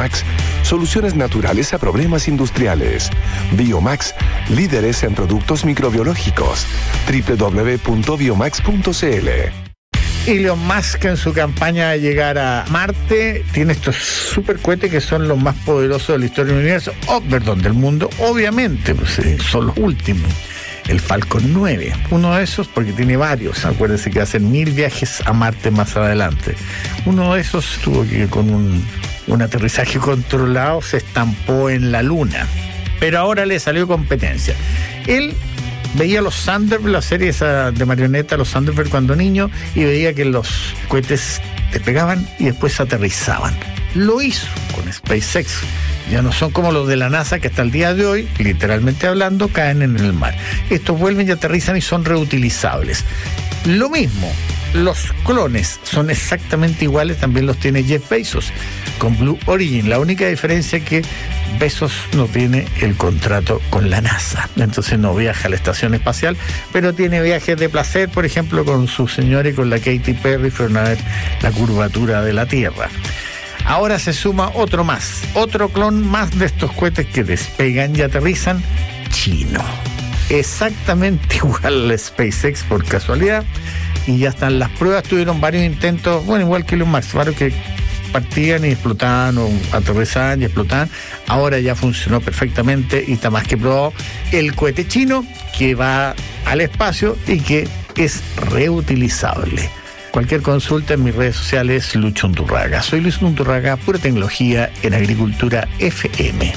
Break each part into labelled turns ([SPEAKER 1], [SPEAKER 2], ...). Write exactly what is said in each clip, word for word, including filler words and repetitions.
[SPEAKER 1] Biomax, soluciones naturales a problemas industriales. Biomax, líderes en productos microbiológicos. doble u doble u doble u punto biomax punto c l.
[SPEAKER 2] Elon Musk, en su campaña de llegar a Marte, tiene estos super cohetes que son los más poderosos de la historia del universo, oh, perdón, del mundo, obviamente, pues, eh, son los últimos. El Falcon nueve, uno de esos, porque tiene varios, acuérdense que hacen mil viajes a Marte más adelante. Uno de esos tuvo que, con un, un aterrizaje controlado, se estampó en la Luna, pero ahora le salió competencia. Él veía los Thunderbird, la serie esa de marioneta, los Thunderbird cuando niño, y veía que los cohetes despegaban y después aterrizaban. Lo hizo con SpaceX. Ya no son como los de la NASA, que hasta el día de hoy, literalmente hablando, caen en el mar. Estos vuelven y aterrizan y son reutilizables. Lo mismo, los clones son exactamente iguales, también los tiene Jeff Bezos con Blue Origin. La única diferencia es que Bezos no tiene el contrato con la NASA, entonces no viaja a la estación espacial, pero tiene viajes de placer, por ejemplo, con su señora y con la Katy Perry, fueron a ver la curvatura de la Tierra. Ahora se suma otro más, otro clon más de estos cohetes que despegan y aterrizan, chino. Exactamente igual al SpaceX por casualidad, y ya están las pruebas. Tuvieron varios intentos, bueno, igual que Elon Musk, varios que partían y explotaban, o aterrizaban y explotaban. Ahora ya funcionó perfectamente y está más que probado el cohete chino que va al espacio y que es reutilizable. Cualquier consulta en mis redes sociales, Lucho Unturraga. Soy Luis Unturraga, pura tecnología en Agricultura F M.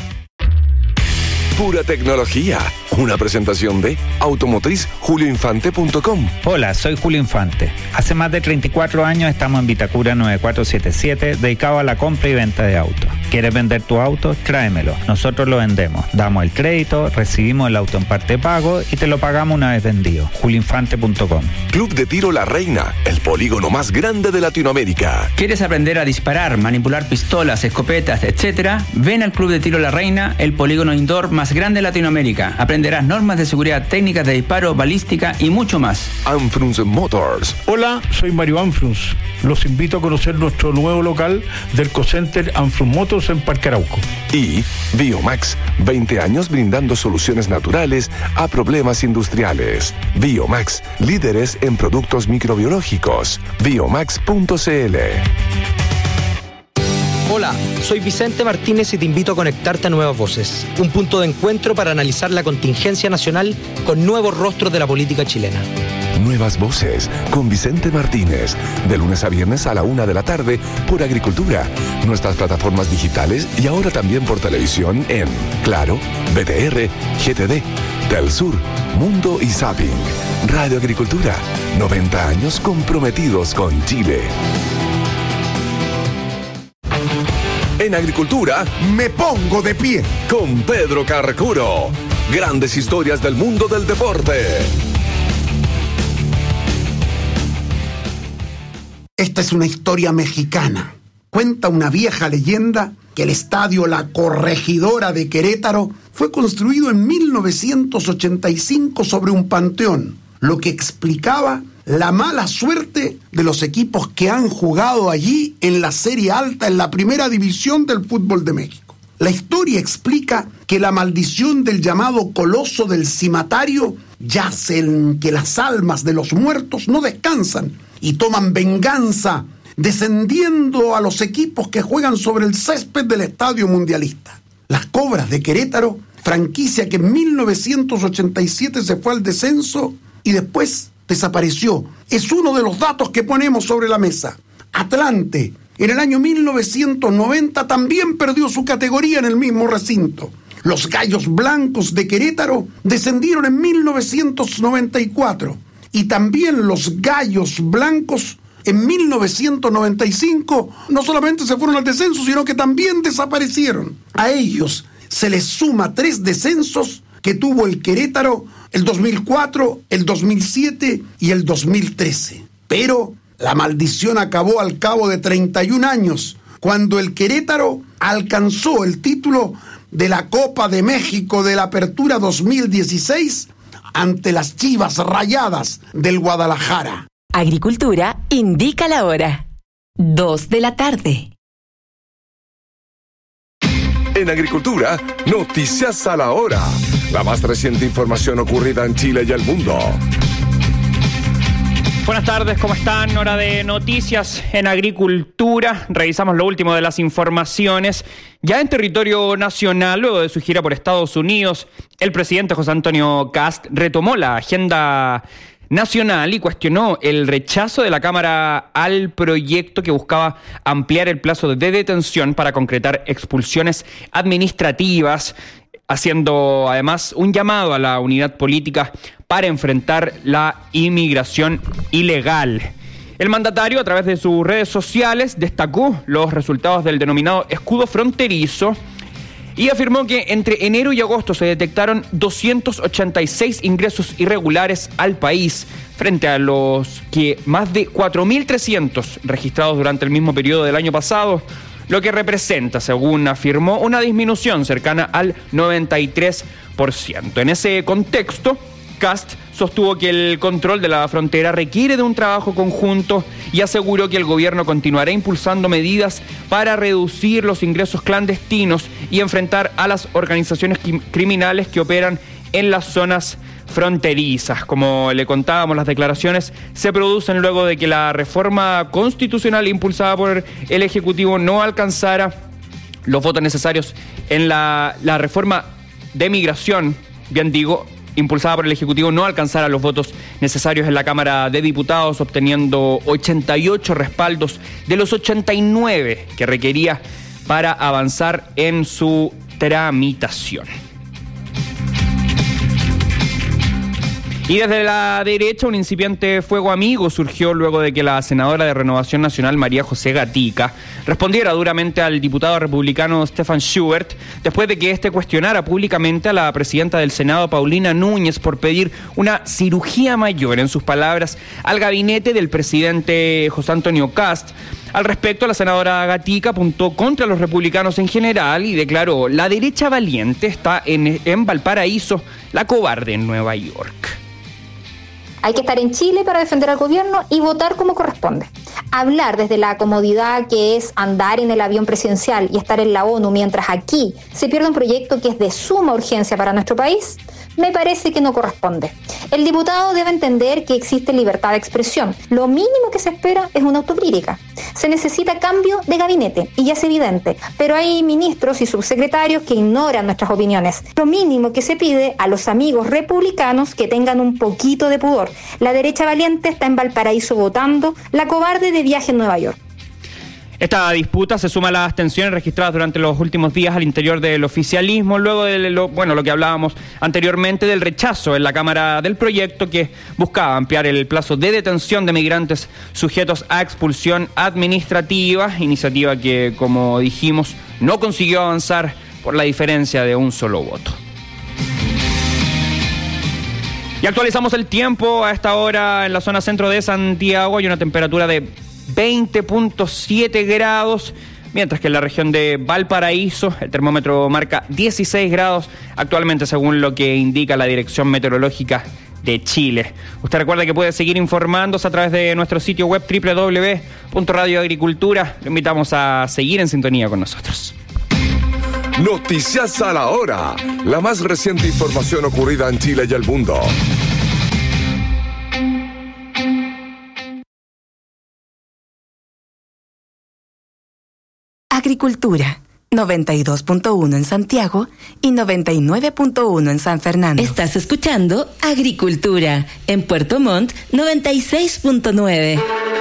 [SPEAKER 1] Pura tecnología. Una presentación de automotriz julio infante punto com.
[SPEAKER 3] Hola, soy Julio Infante. Hace más de treinta y cuatro años estamos en Vitacura nueve cuatro siete siete, dedicado a la compra y venta de autos. ¿Quieres vender tu auto? Tráemelo. Nosotros lo vendemos. Damos el crédito, recibimos el auto en parte pago y te lo pagamos una vez vendido. julio infante punto com.
[SPEAKER 1] Club de Tiro La Reina, el polígono más grande de Latinoamérica.
[SPEAKER 4] ¿Quieres aprender a disparar, manipular pistolas, escopetas, etcétera? Ven al Club de Tiro La Reina, el polígono indoor más grande de Latinoamérica. Aprenderás normas de seguridad, técnicas de disparo, balística y mucho más.
[SPEAKER 1] Anfrunz Motors.
[SPEAKER 5] Hola, soy Mario Anfrunz. Los invito a conocer nuestro nuevo local del Ecocenter Anfrunz Motors en Parque Arauco.
[SPEAKER 1] Y Biomax, veinte años brindando soluciones naturales a problemas industriales. Biomax, líderes en productos microbiológicos. biomax punto c l.
[SPEAKER 6] Hola, soy Vicente Martínez y te invito a conectarte a Nuevas Voces, un punto de encuentro para analizar la contingencia nacional con nuevos rostros de la política chilena.
[SPEAKER 1] Nuevas Voces con Vicente Martínez, de lunes a viernes a la una de la tarde por Agricultura, nuestras plataformas digitales y ahora también por televisión en Claro, B T R, G T D, Telsur, Mundo y Zapping. Radio Agricultura, noventa años comprometidos con Chile. En Agricultura, me pongo de pie con Pedro Carcuro. Grandes historias del mundo del deporte.
[SPEAKER 7] Esta es una historia mexicana. Cuenta una vieja leyenda que el estadio La Corregidora de Querétaro fue construido en mil novecientos ochenta y cinco sobre un panteón, lo que explicaba la mala suerte de los equipos que han jugado allí en la Serie Alta, en la primera división del fútbol de México. La historia explica que la maldición del llamado Coloso del Cimatario yace en que las almas de los muertos no descansan y toman venganza, descendiendo a los equipos que juegan sobre el césped del Estadio Mundialista. Las Cobras de Querétaro, franquicia que en mil novecientos ochenta y siete se fue al descenso y después desapareció, es uno de los datos que ponemos sobre la mesa. Atlante, en el año mil novecientos noventa, también perdió su categoría en el mismo recinto. Los Gallos Blancos de Querétaro descendieron en mil novecientos noventa y cuatro y también los Gallos Blancos en mil novecientos noventa y cinco no solamente se fueron al descenso, sino que también desaparecieron. A ellos se les suma tres descensos que tuvo el Querétaro el dos mil cuatro, el dos mil siete y el dos mil trece. Pero la maldición acabó al cabo de treinta y un años, cuando el Querétaro alcanzó el título de la Copa de México de la Apertura dos mil dieciséis ante las Chivas Rayadas del Guadalajara.
[SPEAKER 8] Agricultura indica la hora. Dos de la tarde.
[SPEAKER 1] En Agricultura, Noticias a la Hora. La más reciente información ocurrida en Chile y el mundo.
[SPEAKER 8] Buenas tardes, ¿cómo están? Hora de noticias en Agricultura. Revisamos lo último de las informaciones. Ya en territorio nacional, luego de su gira por Estados Unidos, el presidente José Antonio Kast retomó la agenda nacional y cuestionó el rechazo de la Cámara al proyecto que buscaba ampliar el plazo de detención para concretar expulsiones administrativas, haciendo además un llamado a la unidad política para enfrentar la inmigración ilegal. El mandatario, a través de sus redes sociales, destacó los resultados del denominado escudo fronterizo y afirmó que entre enero y agosto se detectaron doscientos ochenta y seis ingresos irregulares al país, frente a los que más de cuatro mil trescientos registrados durante el mismo periodo del año pasado, lo que representa, según afirmó, una disminución cercana al noventa y tres por ciento. En ese contexto, Kast sostuvo que el control de la frontera requiere de un trabajo conjunto y aseguró que el gobierno continuará impulsando medidas para reducir los ingresos clandestinos y enfrentar a las organizaciones criminales que operan en las zonas fronterizas. Como le contábamos, las declaraciones se producen luego de que la reforma constitucional impulsada por el Ejecutivo no alcanzara los votos necesarios en la, la reforma de migración, bien digo, impulsada por el Ejecutivo, no alcanzara los votos necesarios en la Cámara de Diputados, obteniendo ochenta y ocho respaldos de los ochenta y nueve que requería para avanzar en su tramitación. Y desde la derecha, un incipiente fuego amigo surgió luego de que la senadora de Renovación Nacional, María José Gatica, respondiera duramente al diputado republicano Stefan Schubert, después de que éste cuestionara públicamente a la presidenta del Senado, Paulina Núñez, por pedir una cirugía mayor, en sus palabras, al gabinete del presidente José Antonio Kast. Al respecto, la senadora Gatica apuntó contra los republicanos en general y declaró: la derecha valiente está en, en Valparaíso, la cobarde en Nueva York.
[SPEAKER 9] Hay que estar en Chile para defender al gobierno y votar como corresponde. Hablar desde la comodidad que es andar en el avión presidencial y estar en la ONU mientras aquí se pierde un proyecto que es de suma urgencia para nuestro país, me parece que no corresponde. El diputado debe entender que existe libertad de expresión. Lo mínimo que se espera es una autocrítica. Se necesita cambio de gabinete, y ya es evidente, pero hay ministros y subsecretarios que ignoran nuestras opiniones. Lo mínimo que se pide a los amigos republicanos que tengan un poquito de pudor. La derecha valiente está en Valparaíso votando, la cobarde de viaje en Nueva York.
[SPEAKER 8] Esta disputa se suma a las tensiones registradas durante los últimos días al interior del oficialismo, luego de lo, bueno, lo que hablábamos anteriormente del rechazo en la Cámara del proyecto que buscaba ampliar el plazo de detención de migrantes sujetos a expulsión administrativa, iniciativa que, como dijimos, no consiguió avanzar por la diferencia de un solo voto. Y actualizamos el tiempo. A esta hora en la zona centro de Santiago hay una temperatura de veinte punto siete grados, mientras que en la región de Valparaíso el termómetro marca dieciséis grados actualmente, según lo que indica la Dirección Meteorológica de Chile. Usted recuerda que puede seguir informándose a través de nuestro sitio web doble u doble u doble u punto radio agricultura. Lo invitamos a seguir en sintonía con nosotros.
[SPEAKER 1] Noticias a la Hora, la más reciente información ocurrida en Chile y el mundo.
[SPEAKER 10] Agricultura, noventa y dos punto uno en Santiago y noventa y nueve punto uno en San Fernando.
[SPEAKER 11] Estás escuchando Agricultura en Puerto Montt, noventa y seis punto nueve.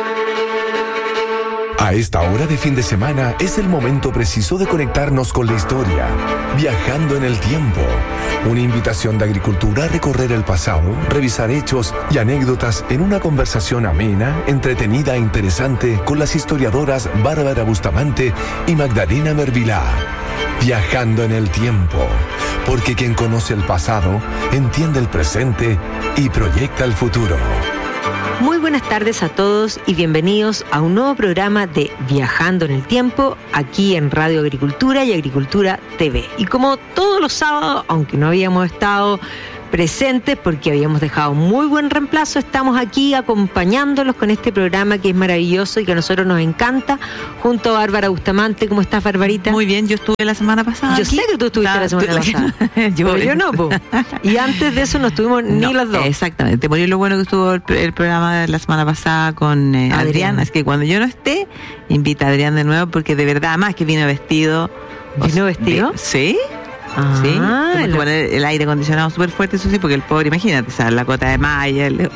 [SPEAKER 1] A esta hora de fin de semana es el momento preciso de conectarnos con la historia, viajando en el tiempo. Una invitación de Agricultura a recorrer el pasado, revisar hechos y anécdotas en una conversación amena, entretenida e interesante con las historiadoras Bárbara Bustamante y Magdalena Mervilá. Viajando en el tiempo, porque quien conoce el pasado entiende el presente y proyecta el futuro.
[SPEAKER 12] Muy buenas tardes a todos y bienvenidos a un nuevo programa de Viajando en el Tiempo, aquí en Radio Agricultura y Agricultura T V. Y como todos los sábados, aunque no habíamos estado presentes porque habíamos dejado muy buen reemplazo. Estamos aquí acompañándolos con este programa que es maravilloso y que a nosotros nos encanta, junto a Bárbara Bustamante. ¿Cómo estás, Barbarita?
[SPEAKER 13] Muy bien, yo estuve la semana pasada.
[SPEAKER 12] Yo
[SPEAKER 13] aquí.
[SPEAKER 12] sé que tú estuviste
[SPEAKER 13] no,
[SPEAKER 12] la semana
[SPEAKER 13] tú,
[SPEAKER 12] pasada.
[SPEAKER 13] yo,
[SPEAKER 12] pero yo no, po. Y antes de eso no estuvimos ni
[SPEAKER 13] no,
[SPEAKER 12] las dos.
[SPEAKER 13] Exactamente. Por lo bueno que estuvo el, el programa de la semana pasada con eh, Adrián. Adrián. Es que cuando yo no esté, invita a Adrián de nuevo, porque de verdad, más que vino vestido.
[SPEAKER 12] ¿Vino vestido?
[SPEAKER 13] De, sí.
[SPEAKER 12] Ah,
[SPEAKER 13] sí, tuvo que poner el aire acondicionado súper fuerte, eso sí, porque el pobre, imagínate, o sea, la cota de malla, el,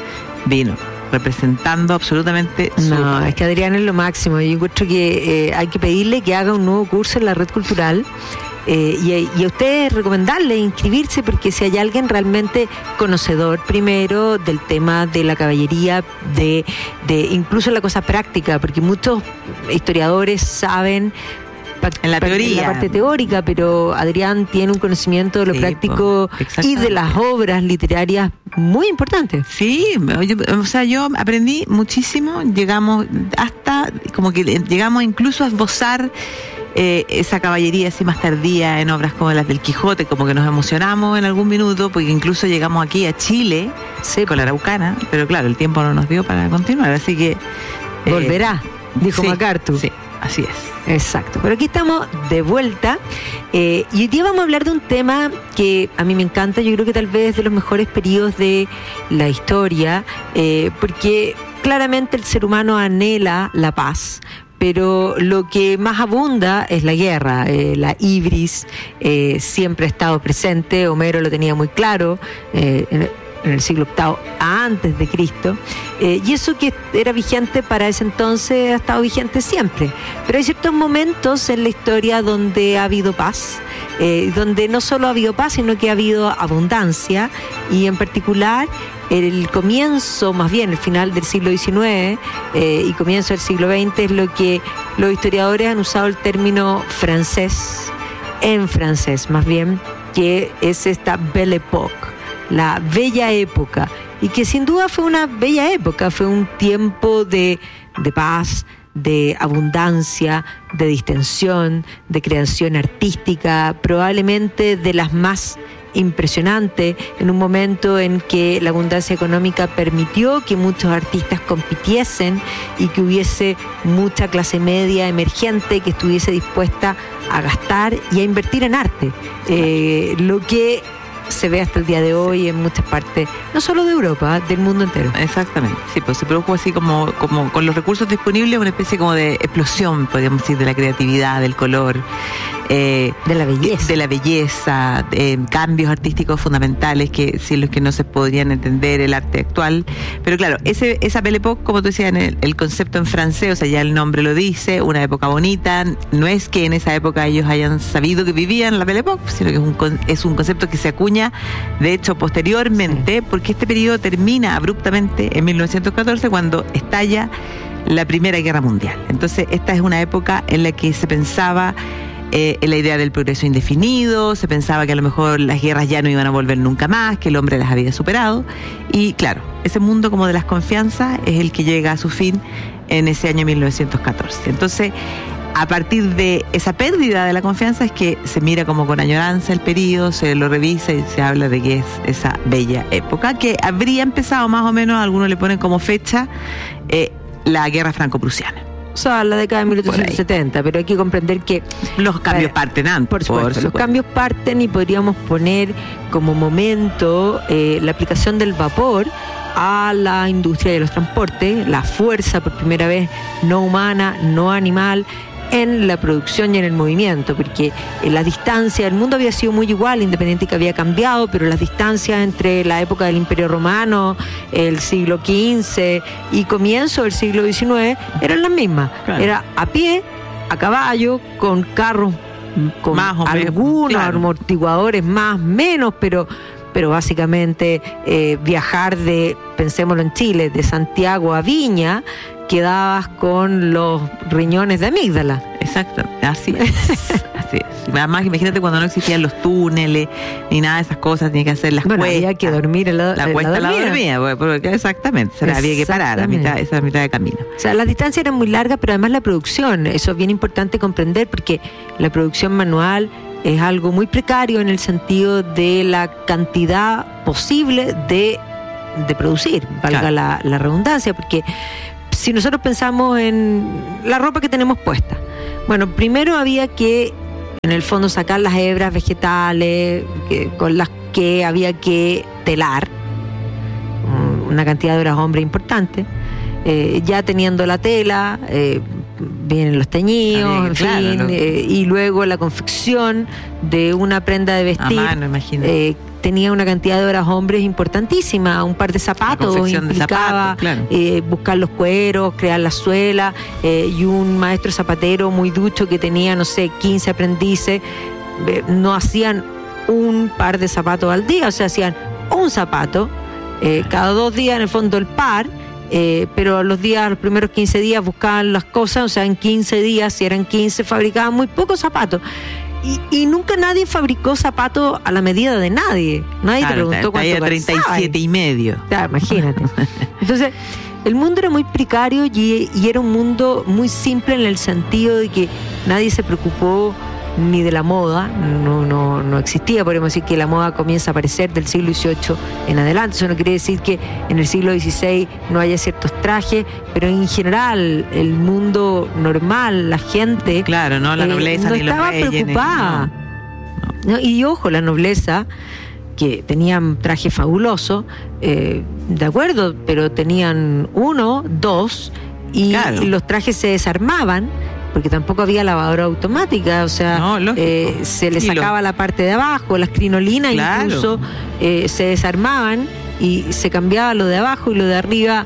[SPEAKER 13] vino representando absolutamente su...
[SPEAKER 12] No, es que Adrián es lo máximo. Yo encuentro que eh, hay que pedirle que haga un nuevo curso en la Red Cultural. Eh, y, y a ustedes recomendarle inscribirse, porque si hay alguien realmente conocedor primero del tema de la caballería, de, de incluso la cosa práctica, porque muchos historiadores saben en la teoría, en la parte teórica, pero Adrián tiene un conocimiento de lo sí, práctico y de las obras literarias muy importantes.
[SPEAKER 13] Sí, o sea, yo aprendí muchísimo, llegamos hasta, como que llegamos incluso a esbozar eh, esa caballería así más tardía en obras como las del Quijote, como que nos emocionamos en algún minuto, porque incluso llegamos aquí a Chile, sí, con la Araucana, pero claro, el tiempo no nos dio para continuar, así que...
[SPEAKER 12] Eh, Volverá, dijo
[SPEAKER 13] sí,
[SPEAKER 12] MacArthur.
[SPEAKER 13] Sí. Así es.
[SPEAKER 12] Exacto. Pero aquí estamos de vuelta eh, y hoy día vamos a hablar de un tema que a mí me encanta. Yo creo que tal vez es de los mejores periodos de la historia, eh, porque claramente el ser humano anhela la paz, pero lo que más abunda es la guerra. Eh, la ibris eh, siempre ha estado presente. Homero lo tenía muy claro. Eh, en, en el siglo octavo antes de Cristo, eh, y eso que era vigente para ese entonces ha estado vigente siempre, pero hay ciertos momentos en la historia donde ha habido paz, eh, donde no solo ha habido paz, sino que ha habido abundancia, y en particular el comienzo, más bien el final del siglo diecinueve eh, y comienzo del siglo veinte es lo que los historiadores han usado el término francés, en francés más bien, que es esta Belle Époque, la bella época, y que sin duda fue una bella época, fue un tiempo de, de paz, de abundancia, de distensión, de creación artística, probablemente de las más impresionantes, en un momento en que la abundancia económica permitió que muchos artistas compitiesen y que hubiese mucha clase media emergente que estuviese dispuesta a gastar y a invertir en arte, eh, lo que se ve hasta el día de hoy en muchas partes, no solo de Europa, del mundo entero.
[SPEAKER 13] Exactamente, sí, pues se produjo así como, como con los recursos disponibles, una especie como de explosión, podríamos decir, de la creatividad, del color, eh,
[SPEAKER 12] de la belleza,
[SPEAKER 13] de la belleza, eh, cambios artísticos fundamentales que sin los que no se podrían entender el arte actual. Pero claro, ese, esa Belle Époque, como tú decías, en el, el concepto en francés, o sea, ya el nombre lo dice, una época bonita. No es que en esa época ellos hayan sabido que vivían la Belle Époque, sino que es un, es un concepto que se acuña de hecho posteriormente, sí, porque este periodo termina abruptamente en mil novecientos catorce, cuando estalla la Primera Guerra Mundial. Entonces esta es una época en la que se pensaba eh, en la idea del progreso indefinido, se pensaba que a lo mejor las guerras ya no iban a volver nunca más, que el hombre las había superado, y claro, ese mundo como de las confianzas es el que llega a su fin en ese año mil novecientos catorce. Entonces, a partir de esa pérdida de la confianza es que se mira como con añoranza el periodo, se lo revisa y se habla de que es esa bella época que habría empezado más o menos, algunos le ponen como fecha, eh, la guerra franco-prusiana.
[SPEAKER 12] O sea, la década de mil ochocientos setenta, pero hay que comprender que
[SPEAKER 13] los cambios para, parten antes.
[SPEAKER 12] Por supuesto, por supuesto, los cambios parten, y podríamos poner como momento eh, la aplicación del vapor a la industria de los transportes, la fuerza por primera vez no humana, no animal, en la producción y en el movimiento, porque en la distancia, el mundo había sido muy igual, independiente que había cambiado, pero las distancias entre la época del Imperio Romano, el siglo quince y comienzo del siglo diecinueve eran las mismas. Claro. Era a pie, a caballo, con carros, con más o algunos claro. amortiguadores más, menos, pero pero básicamente eh, viajar de, pensémoslo en Chile, de Santiago a Viña, quedabas con los riñones de amígdala.
[SPEAKER 13] Exacto, así es. Así es. Además, imagínate cuando no existían los túneles ni nada de esas cosas, tenía que hacer las
[SPEAKER 12] bueno,
[SPEAKER 13] cuestas.
[SPEAKER 12] Había que dormir en la,
[SPEAKER 13] la
[SPEAKER 12] en
[SPEAKER 13] cuesta
[SPEAKER 12] la
[SPEAKER 13] dormía. La dormía, porque exactamente, o sea, había que parar a mitad, esa mitad de camino.
[SPEAKER 12] O sea, las distancias eran muy largas, pero además la producción, eso es bien importante comprender, porque la producción manual es algo muy precario en el sentido de la cantidad posible de, de producir, valga claro. la, la redundancia, porque si nosotros pensamos en la ropa que tenemos puesta, bueno, primero había que, en el fondo, sacar las hebras vegetales que, con las que había que telar, una cantidad de horas hombre importante. Eh, ya teniendo la tela, eh, vienen los teñidos, en claro, fin, lo... eh, y luego la confección de una prenda de vestir. A mano, eh, tenía una cantidad de horas hombres importantísima, un par de zapatos implicaba de zapatos, claro. eh, buscar los cueros, crear la suela, eh, y un maestro zapatero muy ducho que tenía, no sé, quince aprendices, eh, no hacían un par de zapatos al día, o sea, hacían un zapato, eh, cada dos días en el fondo el par. Eh, pero los días, los primeros quince días buscaban las cosas, o sea, en quince días, si eran quince, fabricaban muy pocos zapatos. Y, y nunca nadie fabricó zapatos a la medida de nadie. Nadie claro, te preguntó cuánto calzaba.
[SPEAKER 13] treinta y siete y medio.
[SPEAKER 12] Claro, imagínate. Entonces, el mundo era muy precario y, y era un mundo muy simple en el sentido de que nadie se preocupó ni de la moda, no, no, no existía. Podemos decir que la moda comienza a aparecer del siglo dieciocho en adelante. Eso no quiere decir que en el siglo dieciséis no haya ciertos trajes, pero en general el mundo normal, la gente,
[SPEAKER 13] claro, no la nobleza eh, no ni
[SPEAKER 12] estaba
[SPEAKER 13] los reyes,
[SPEAKER 12] preocupada. No. No, y ojo, la nobleza, que tenían trajes fabulosos, eh, de acuerdo, pero tenían uno, dos, y, claro. y los trajes se desarmaban, porque tampoco había lavadora automática, o sea, no, eh, se le sacaba la parte de abajo, las crinolinas claro. incluso eh, se desarmaban y se cambiaba lo de abajo y lo de arriba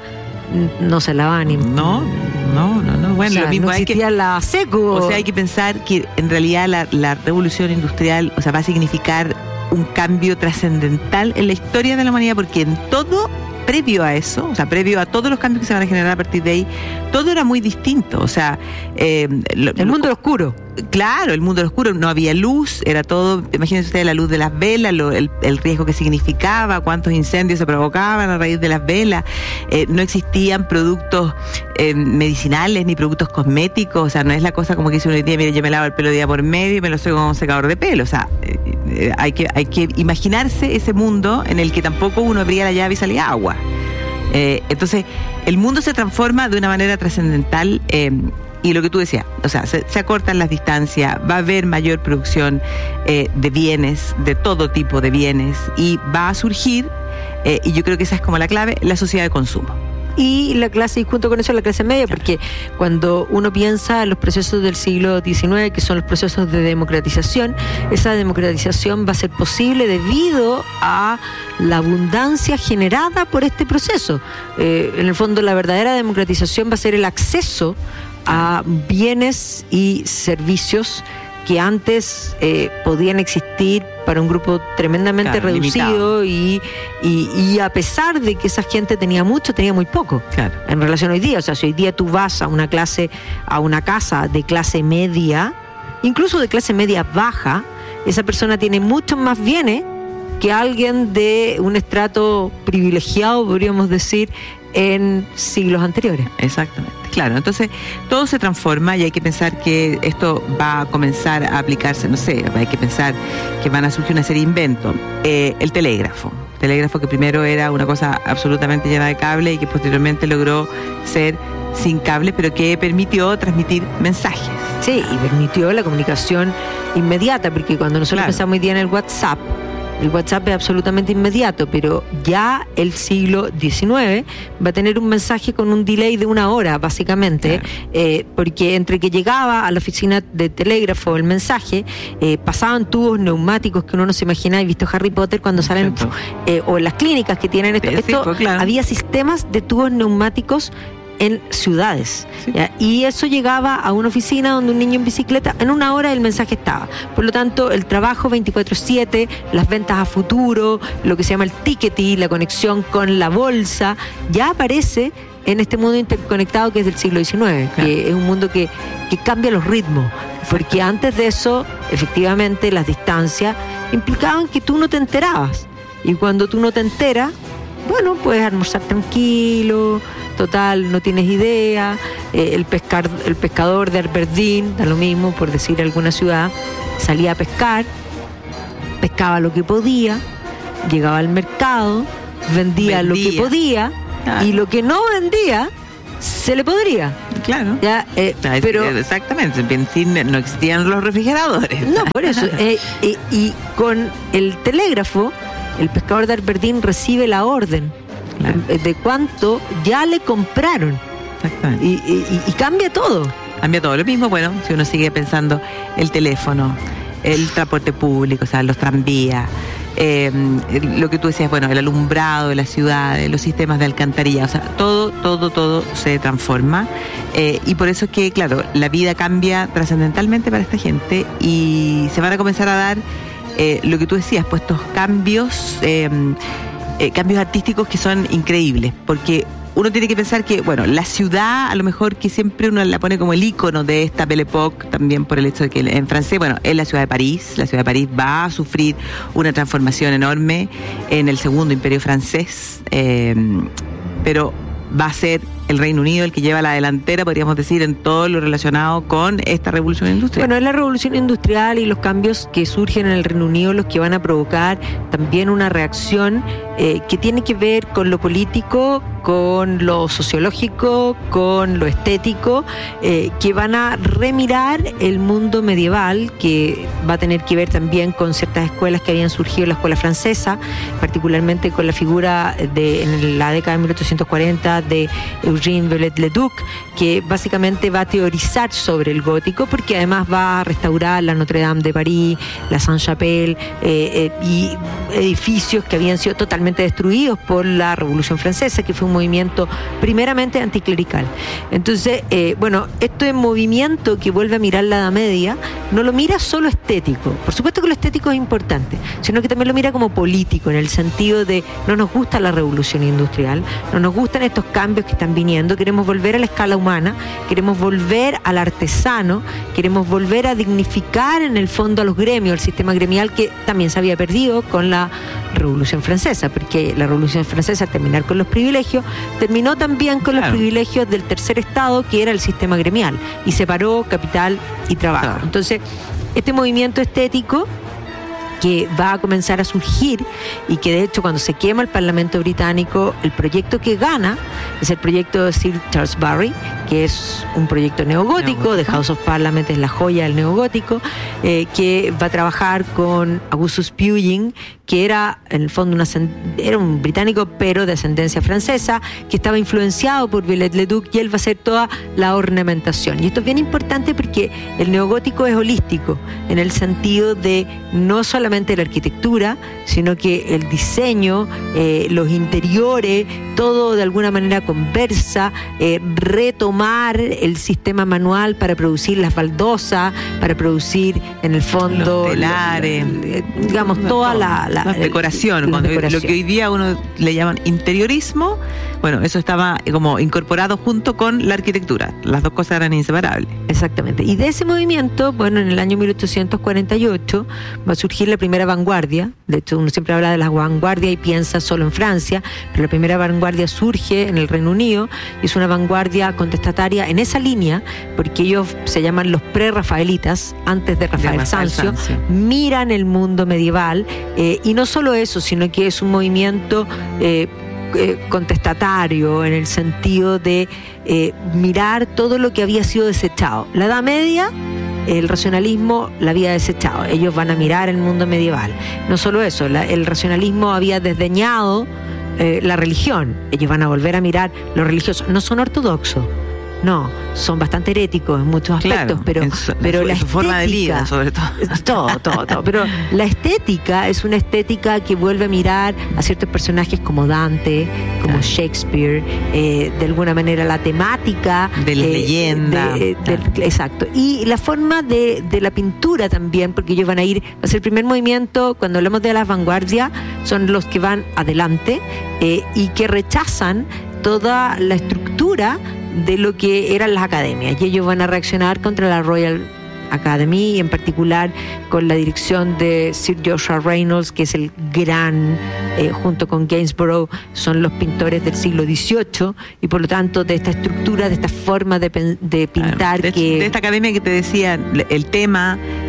[SPEAKER 12] no se lavaban. Ni,
[SPEAKER 13] no, no, no, no. Bueno,
[SPEAKER 12] o sea,
[SPEAKER 13] lo mismo
[SPEAKER 12] no existía
[SPEAKER 13] hay que,
[SPEAKER 12] la seco.
[SPEAKER 13] O sea, hay que pensar que en realidad la, la revolución industrial, o sea, va a significar un cambio trascendental en la historia de la humanidad, porque en todo previo a eso, o sea, previo a todos los cambios que se van a generar a partir de ahí, todo era muy distinto, o sea... Eh, lo,
[SPEAKER 12] el mundo lo, oscuro.
[SPEAKER 13] Claro, el mundo oscuro, no había luz, era todo, imagínense ustedes la luz de las velas, lo, el, el riesgo que significaba, cuántos incendios se provocaban a raíz de las velas, eh, no existían productos eh, medicinales ni productos cosméticos, o sea, no es la cosa como que dice uno hoy día, mire, yo me lavo el pelo día por medio y me lo seco con un secador de pelo, o sea, eh, eh, hay que, hay que imaginarse ese mundo en el que tampoco uno abría la llave y salía agua. Eh, entonces, el mundo se transforma de una manera trascendental, eh, y lo que tú decías, o sea, se, se acortan las distancias, va a haber mayor producción eh, de bienes, de todo tipo de bienes, y va a surgir, eh, y yo creo que esa es como la clave, la sociedad de consumo.
[SPEAKER 12] Y la clase, y junto con eso la clase media, claro. Porque cuando uno piensa en los procesos del siglo diecinueve, que son los procesos de democratización, esa democratización va a ser posible debido a la abundancia generada por este proceso. Eh, en el fondo, la verdadera democratización va a ser el acceso a bienes y servicios que antes eh, podían existir para un grupo tremendamente claro, reducido y, y, y a pesar de que esa gente tenía mucho, tenía muy poco claro. en relación a hoy día. O sea, si hoy día tú vas a una clase, a una casa de clase media, incluso de clase media baja, esa persona tiene muchos más bienes que alguien de un estrato privilegiado, podríamos decir, en siglos anteriores.
[SPEAKER 13] Exactamente. Claro, entonces todo se transforma y hay que pensar que esto va a comenzar a aplicarse, no sé, hay que pensar que van a surgir una serie de inventos. Eh, el telégrafo, telégrafo que primero era una cosa absolutamente llena de cable y que posteriormente logró ser sin cable, pero que permitió transmitir mensajes.
[SPEAKER 12] Sí, y permitió la comunicación inmediata, porque cuando nosotros claro. pensamos hoy día en el WhatsApp, el WhatsApp es absolutamente inmediato, pero ya el siglo diecinueve va a tener un mensaje con un delay de una hora, básicamente, claro. eh, porque entre que llegaba a la oficina de telégrafo el mensaje, eh, pasaban tubos neumáticos que uno no se imagina. ¿He visto Harry Potter cuando salen, eh, o en las clínicas que tienen esto?
[SPEAKER 13] Sí,
[SPEAKER 12] esto
[SPEAKER 13] pues, claro.
[SPEAKER 12] Había sistemas de tubos neumáticos en ciudades, sí. y eso llegaba a una oficina donde un niño en bicicleta, en una hora el mensaje estaba. Por lo tanto, el trabajo veinticuatro siete, las ventas a futuro, lo que se llama el ticketing, la conexión con la bolsa, ya aparece en este mundo interconectado que es del siglo diecinueve, claro. que es un mundo que, que cambia los ritmos, porque antes de eso, efectivamente, las distancias implicaban que tú no te enterabas, y cuando tú no te enteras, bueno, puedes almorzar tranquilo, total, no tienes idea, eh, el pescar, el pescador de Aberdeen, da lo mismo, por decir alguna ciudad, salía a pescar, pescaba lo que podía, llegaba al mercado, vendía, vendía. lo que podía, claro. Y lo que no vendía se le podría.
[SPEAKER 13] Claro.
[SPEAKER 12] Ya, eh,
[SPEAKER 13] claro
[SPEAKER 12] pero
[SPEAKER 13] exactamente, no existían los refrigeradores.
[SPEAKER 12] No, por eso. eh, eh, y con el telégrafo, el pescador de Aberdeen recibe la orden, claro, de cuánto ya le compraron.
[SPEAKER 13] Exactamente.
[SPEAKER 12] Y, y, y cambia todo.
[SPEAKER 13] Cambia todo. Lo mismo, bueno, si uno sigue pensando el teléfono, el transporte público, o sea, los tranvías, eh, lo que tú decías, bueno, el alumbrado de las ciudades, los sistemas de alcantarilla, o sea, todo, todo, todo se transforma. Eh, y por eso es que, claro, la vida cambia trascendentalmente para esta gente y se van a comenzar a dar, eh, lo que tú decías, pues estos cambios, eh, eh, cambios artísticos que son increíbles, porque uno tiene que pensar que, bueno, la ciudad, a lo mejor que siempre uno la pone como el ícono de esta Belle Époque, también por el hecho de que en francés, bueno, es la ciudad de París. La ciudad de París va a sufrir una transformación enorme en el segundo imperio francés, eh, pero va a ser el Reino Unido el que lleva la delantera, podríamos decir, en todo lo relacionado con esta revolución industrial.
[SPEAKER 12] Bueno, es la revolución industrial y los cambios que surgen en el Reino Unido los que van a provocar también una reacción eh, que tiene que ver con lo político, con lo sociológico, con lo estético, eh, que van a remirar el mundo medieval, que va a tener que ver también con ciertas escuelas que habían surgido en la escuela francesa, particularmente con la figura de en la década de mil ochocientos cuarenta de Eugène Viollet-le-Duc, que básicamente va a teorizar sobre el gótico, porque además va a restaurar la Notre Dame de París, la Sainte-Chapelle, eh, eh, y edificios que habían sido totalmente destruidos por la Revolución Francesa, que fue un movimiento primeramente anticlerical. Entonces, eh, bueno, este movimiento que vuelve a mirar la Edad Media, no lo mira solo estético, por supuesto que lo estético es importante, sino que también lo mira como político, en el sentido de no nos gusta la revolución industrial, no nos gustan estos cambios que están viniendo, queremos volver a la escala humana, queremos volver al artesano, queremos volver a dignificar en el fondo a los gremios, el sistema gremial que también se había perdido con la Revolución Francesa, porque la Revolución Francesa, al terminar con los privilegios, terminó también con claro. los privilegios del tercer estado, que era el sistema gremial, y separó capital y trabajo. Claro. Entonces, este movimiento estético que va a comenzar a surgir y que de hecho cuando se quema el Parlamento británico, el proyecto que gana es el proyecto de Sir Charles Barry, que es un proyecto neogótico, neogótico. de House of Parliament, es la joya del neogótico, eh, que va a trabajar con Augustus Pugin, que era en el fondo una, era un británico pero de ascendencia francesa, que estaba influenciado por Viollet-le-Duc, y él va a hacer toda la ornamentación. Y esto es bien importante porque el neogótico es holístico, en el sentido de no solamente la arquitectura, sino que el diseño, eh, los interiores, todo de alguna manera conversa, eh, retomar el sistema manual para producir las baldosas, para producir en el fondo
[SPEAKER 13] los telares,
[SPEAKER 12] los, digamos, no, toda la, la,
[SPEAKER 13] la decoración, cuando decoración. Lo que hoy día uno le llaman interiorismo, bueno, eso estaba como incorporado junto con la arquitectura, las dos cosas eran inseparables.
[SPEAKER 12] Exactamente, y de ese movimiento, bueno, en el año mil ochocientos cuarenta y ocho va a surgir la primera vanguardia. De hecho, uno siempre habla de la vanguardia y piensa solo en Francia, pero la primera vanguardia surge en el Reino Unido y es una vanguardia contestataria en esa línea, porque ellos se llaman los pre-rafaelitas, antes de Rafael, de Rafael Sanzio, Sanzio, miran el mundo medieval, eh, y no solo eso, sino que es un movimiento eh, eh, contestatario en el sentido de eh, mirar todo lo que había sido desechado. La Edad Media, el racionalismo la había desechado, ellos van a mirar el mundo medieval. No solo eso, la, el racionalismo había desdeñado eh, la religión, ellos van a volver a mirar lo religioso. No son ortodoxos, no, son bastante heréticos en muchos aspectos,
[SPEAKER 13] claro,
[SPEAKER 12] pero,
[SPEAKER 13] en su,
[SPEAKER 12] pero
[SPEAKER 13] en
[SPEAKER 12] la
[SPEAKER 13] su
[SPEAKER 12] estética,
[SPEAKER 13] forma de vida, sobre todo.
[SPEAKER 12] Todo, todo, todo. Pero la estética es una estética que vuelve a mirar a ciertos personajes como Dante, como claro. Shakespeare, eh, de alguna manera la temática
[SPEAKER 13] de la eh, leyenda.
[SPEAKER 12] De, de, claro. de, exacto. Y la forma de, de la pintura también, porque ellos van a ir, va a ser el primer movimiento, cuando hablamos de la vanguardia, son los que van adelante eh, y que rechazan toda la estructura de lo que eran las academias, y ellos van a reaccionar contra la Royal Academy, y en particular con la dirección de Sir Joshua Reynolds, que es el gran, eh, junto con Gainsborough, son los pintores del siglo dieciocho, y por lo tanto de esta estructura, de esta forma de, de pintar,
[SPEAKER 13] claro, de,
[SPEAKER 12] que
[SPEAKER 13] de esta academia que te decía, el tema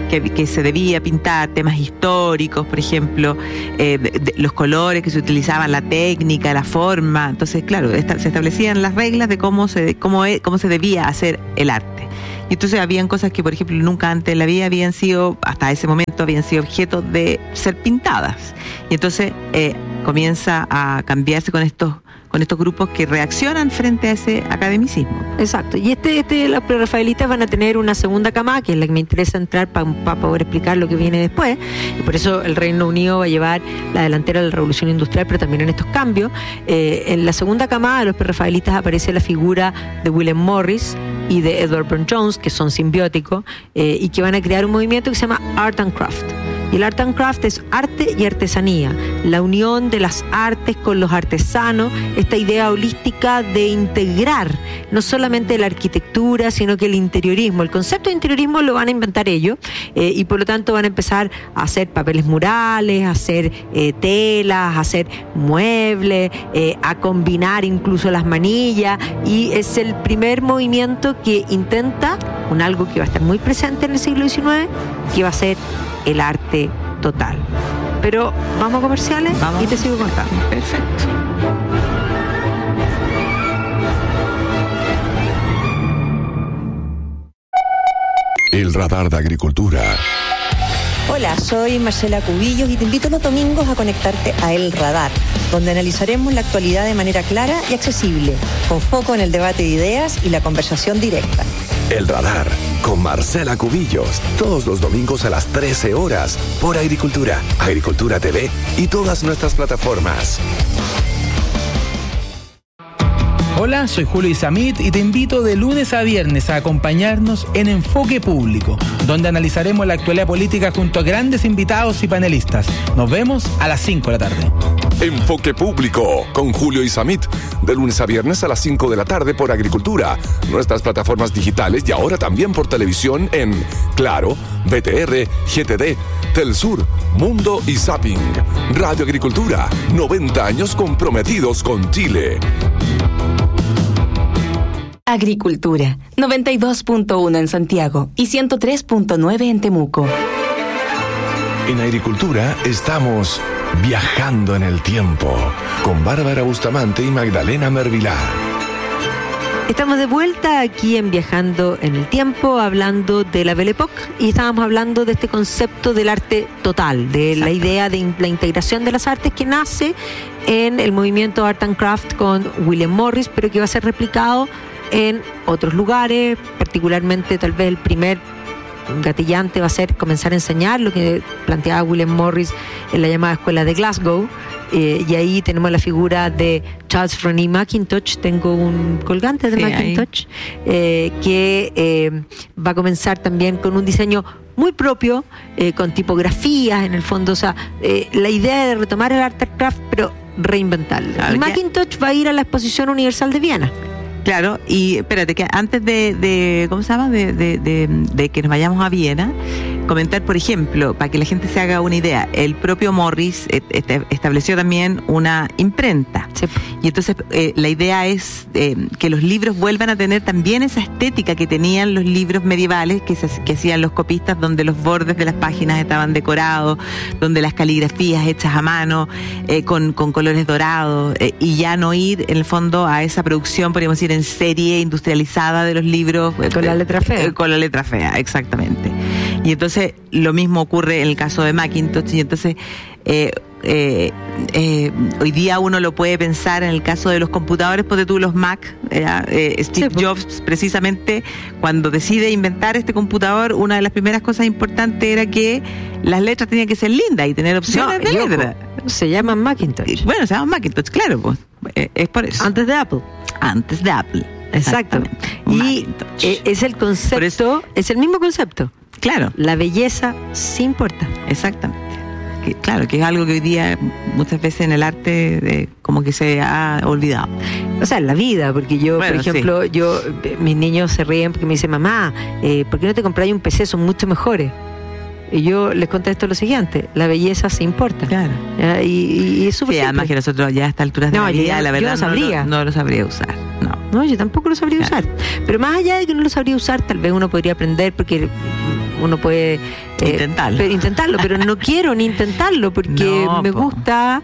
[SPEAKER 13] que, que se debía pintar, temas históricos, por ejemplo, eh, de, de, los colores que se utilizaban, la técnica, la forma. Entonces, claro, esta, se establecían las reglas de cómo se, cómo, cómo se debía hacer el arte. Y entonces habían cosas que, por ejemplo, nunca antes en la vida habían sido, hasta ese momento, habían sido objeto de ser pintadas. Y entonces eh, comienza a cambiarse con estos con estos grupos que reaccionan frente a ese academicismo.
[SPEAKER 12] Exacto. Y este, este los prerrafaelitas van a tener una segunda camada, que es la que me interesa entrar para pa poder explicar lo que viene después. Y por eso el Reino Unido va a llevar la delantera de la Revolución Industrial, pero también en estos cambios. Eh, en la segunda camada de los prerrafaelitas aparece la figura de William Morris y de Edward Burne-Jones, que son simbióticos, eh, y que van a crear un movimiento que se llama Art and Craft. Y el Art and Craft es arte y artesanía, la unión de las artes con los artesanos, esta idea holística de integrar no solamente la arquitectura, sino que el interiorismo. El concepto de interiorismo lo van a inventar ellos, eh, y por lo tanto van a empezar a hacer papeles murales, a hacer eh, telas, a hacer muebles, eh, a combinar incluso las manillas, y es el primer movimiento que intenta un algo que va a estar muy presente en el siglo diecinueve, que va a ser el arte total. Pero vamos a comerciales. Vamos. Y te sigo contando.
[SPEAKER 13] Perfecto.
[SPEAKER 1] El radar de agricultura.
[SPEAKER 14] Hola, soy Marcela Cubillos y te invito los domingos a conectarte a El Radar, donde analizaremos la actualidad de manera clara y accesible, con foco en el debate de ideas y la conversación directa.
[SPEAKER 1] El Radar, con Marcela Cubillos, todos los domingos a las trece horas, por Agricultura, Agricultura T V y todas nuestras plataformas.
[SPEAKER 15] Hola, soy Julio Isamit y te invito de lunes a viernes a acompañarnos en Enfoque Público, donde analizaremos la actualidad política junto a grandes invitados y panelistas. Nos vemos a las cinco de la tarde.
[SPEAKER 1] Enfoque Público, con Julio Isamit, de lunes a viernes a las cinco de la tarde por Agricultura, nuestras plataformas digitales y ahora también por televisión en Claro, B T R, G T D, Telsur, Mundo y Zapping. Radio Agricultura, noventa años comprometidos con Chile.
[SPEAKER 11] Agricultura, noventa y dos punto uno en Santiago y ciento tres punto nueve en Temuco.
[SPEAKER 1] En Agricultura estamos viajando en el tiempo con Bárbara Bustamante y Magdalena Mervilá.
[SPEAKER 12] Estamos de vuelta aquí en Viajando en el Tiempo, hablando de la Belle Époque, y estábamos hablando de este concepto del arte total, de Exacto. la idea de in- la integración de las artes que nace en el movimiento Art and Craft con William Morris, pero que va a ser replicado en otros lugares, particularmente tal vez el primer gatillante va a ser comenzar a enseñar lo que planteaba William Morris en la llamada Escuela de Glasgow, eh, y ahí tenemos la figura de Charles René Mackintosh. Tengo un colgante de sí, Mackintosh eh, que eh, va a comenzar también con un diseño muy propio, eh, con tipografías en el fondo, o sea, eh, la idea de retomar el art and craft pero reinventarlo. Y Mackintosh va a ir a la Exposición Universal de Viena.
[SPEAKER 13] Claro, y espérate, que antes de, de ¿cómo se llama? De, de, de, de que nos vayamos a Viena, comentar, por ejemplo, para que la gente se haga una idea, el propio Morris este, estableció también una imprenta. Sí. Y entonces eh, la idea es eh, que los libros vuelvan a tener también esa estética que tenían los libros medievales que, se, que hacían los copistas, donde los bordes de las páginas estaban decorados, donde las caligrafías hechas a mano, eh, con, con colores dorados, eh, y ya no ir en el fondo a esa producción, podríamos decir, en serie industrializada de los libros
[SPEAKER 12] con eh, la letra fea.
[SPEAKER 13] Eh, con la letra fea, exactamente. Y entonces lo mismo ocurre en el caso de Macintosh, y entonces eh, eh, eh, hoy día uno lo puede pensar en el caso de los computadores, ponte tú los Mac, eh, eh, Steve sí, Jobs precisamente cuando decide inventar este computador, una de las primeras cosas importantes era que las letras tenían que ser lindas y tener opciones no, de letras.
[SPEAKER 12] Se llaman Macintosh.
[SPEAKER 13] Bueno, se llaman Macintosh, claro, pues eh, es por eso.
[SPEAKER 12] Antes de Apple.
[SPEAKER 13] Antes de Apple.
[SPEAKER 12] Exactamente. Y eh, es el concepto, es el mismo concepto.
[SPEAKER 13] Claro.
[SPEAKER 12] La belleza sí importa.
[SPEAKER 13] Exactamente. Que, claro, que es algo que hoy día muchas veces en el arte eh, como que se ha olvidado.
[SPEAKER 12] O sea, en la vida, porque yo, bueno, por ejemplo, sí. yo mis niños se ríen porque me dicen, mamá, eh, ¿por qué no te compráis un P C? Son mucho mejores. Y yo les contesto lo siguiente: la belleza sí importa.
[SPEAKER 13] Claro.
[SPEAKER 12] ¿Ya? Y, y, y es súper
[SPEAKER 13] sí, además que nosotros ya a estas alturas de
[SPEAKER 12] no,
[SPEAKER 13] la vida,
[SPEAKER 12] yo,
[SPEAKER 13] la verdad,
[SPEAKER 12] yo no, sabría.
[SPEAKER 13] No, no lo sabría usar. No.
[SPEAKER 12] No, yo tampoco lo sabría claro. usar. Pero más allá de que no lo sabría usar, tal vez uno podría aprender, porque uno puede... Eh,
[SPEAKER 13] intentarlo.
[SPEAKER 12] Pero, intentarlo, pero no quiero ni intentarlo porque
[SPEAKER 13] No,
[SPEAKER 12] me
[SPEAKER 13] po.
[SPEAKER 12] gusta,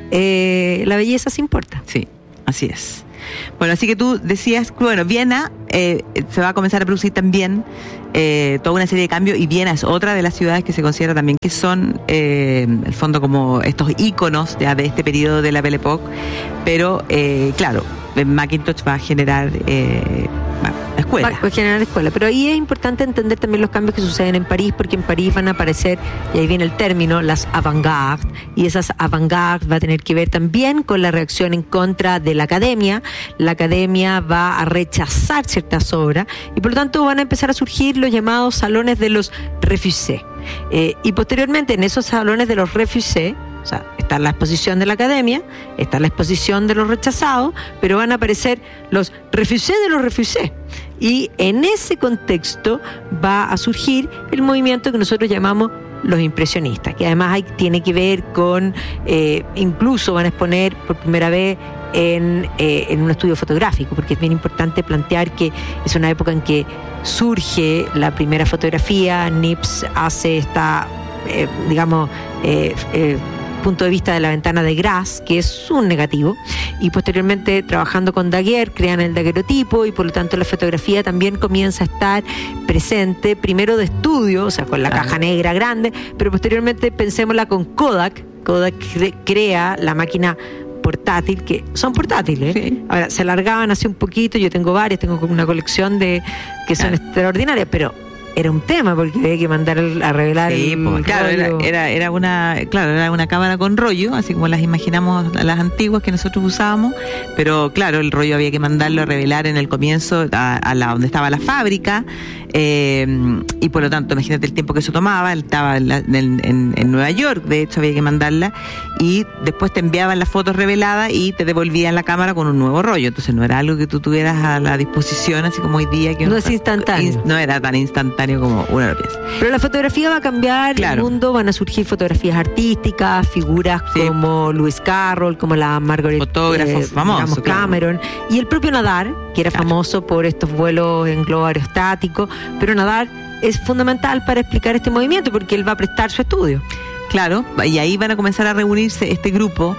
[SPEAKER 12] eh, la belleza se importa.
[SPEAKER 13] Sí, así es. Bueno, así que tú decías, bueno, Viena eh, se va a comenzar a producir también eh, toda una serie de cambios, y Viena es otra de las ciudades que se considera también que son, eh, en el fondo, como estos íconos ya de este periodo de la Belle Époque, pero eh, claro, Macintosh va a generar eh, va, escuela.
[SPEAKER 12] Va, va a generar escuela. Pero ahí es importante entender también los cambios que suceden en París, porque en París van a aparecer, y ahí viene el término, las avant-garde, y esas avant-garde va a tener que ver también con la reacción en contra de la academia. La academia va a rechazar ciertas obras, y por lo tanto van a empezar a surgir los llamados salones de los refusés. Eh, y posteriormente en esos salones de los refusés, o sea, está la exposición de la academia, está la exposición de los rechazados, pero van a aparecer los refusés de los refusés. Y en ese contexto va a surgir el movimiento que nosotros llamamos los impresionistas, que además hay, tiene que ver con, eh, incluso van a exponer por primera vez en, eh, en un estudio fotográfico, porque es bien importante plantear que es una época en que surge la primera fotografía. Nips hace esta, eh, digamos, eh, eh, punto de vista de la ventana de Grasse, que es un negativo, y posteriormente trabajando con Daguerre crean el daguerrotipo, y por lo tanto la fotografía también comienza a estar presente, primero de estudio, o sea, con la caja negra grande, pero posteriormente pensémosla con Kodak. Kodak cre- crea la máquina portátil, que son portátiles. Sí. Ahora, se alargaban hace un poquito, yo tengo varias, tengo como una colección de que son claro. extraordinarias, pero era un tema porque había que mandar a revelar sí, el
[SPEAKER 13] pues, claro, era, era, era una claro era una cámara con rollo, así como las imaginamos las antiguas que nosotros usábamos, pero claro, el rollo había que mandarlo a revelar en el comienzo a, a la donde estaba la fábrica, eh, y por lo tanto imagínate el tiempo que eso tomaba. Estaba en, la, en, en, en Nueva York, de hecho había que mandarla, y después te enviaban las fotos reveladas y te devolvían la cámara con un nuevo rollo. Entonces no era algo que tú tuvieras a la disposición así como hoy día, que
[SPEAKER 12] no es instantáneo,
[SPEAKER 13] no era tan instantáneo como uno lo piensa.
[SPEAKER 12] Pero la fotografía va a cambiar, claro. El mundo, van a surgir fotografías artísticas, figuras sí. como Lewis Carroll, como la Margaret
[SPEAKER 13] fotógrafos eh, famosos,
[SPEAKER 12] digamos, Cameron, claro. Y el propio Nadar, que era claro. famoso por estos vuelos en globo aerostático, pero Nadar es fundamental para explicar este movimiento porque él va a prestar su estudio.
[SPEAKER 13] Claro, y ahí van a comenzar a reunirse este grupo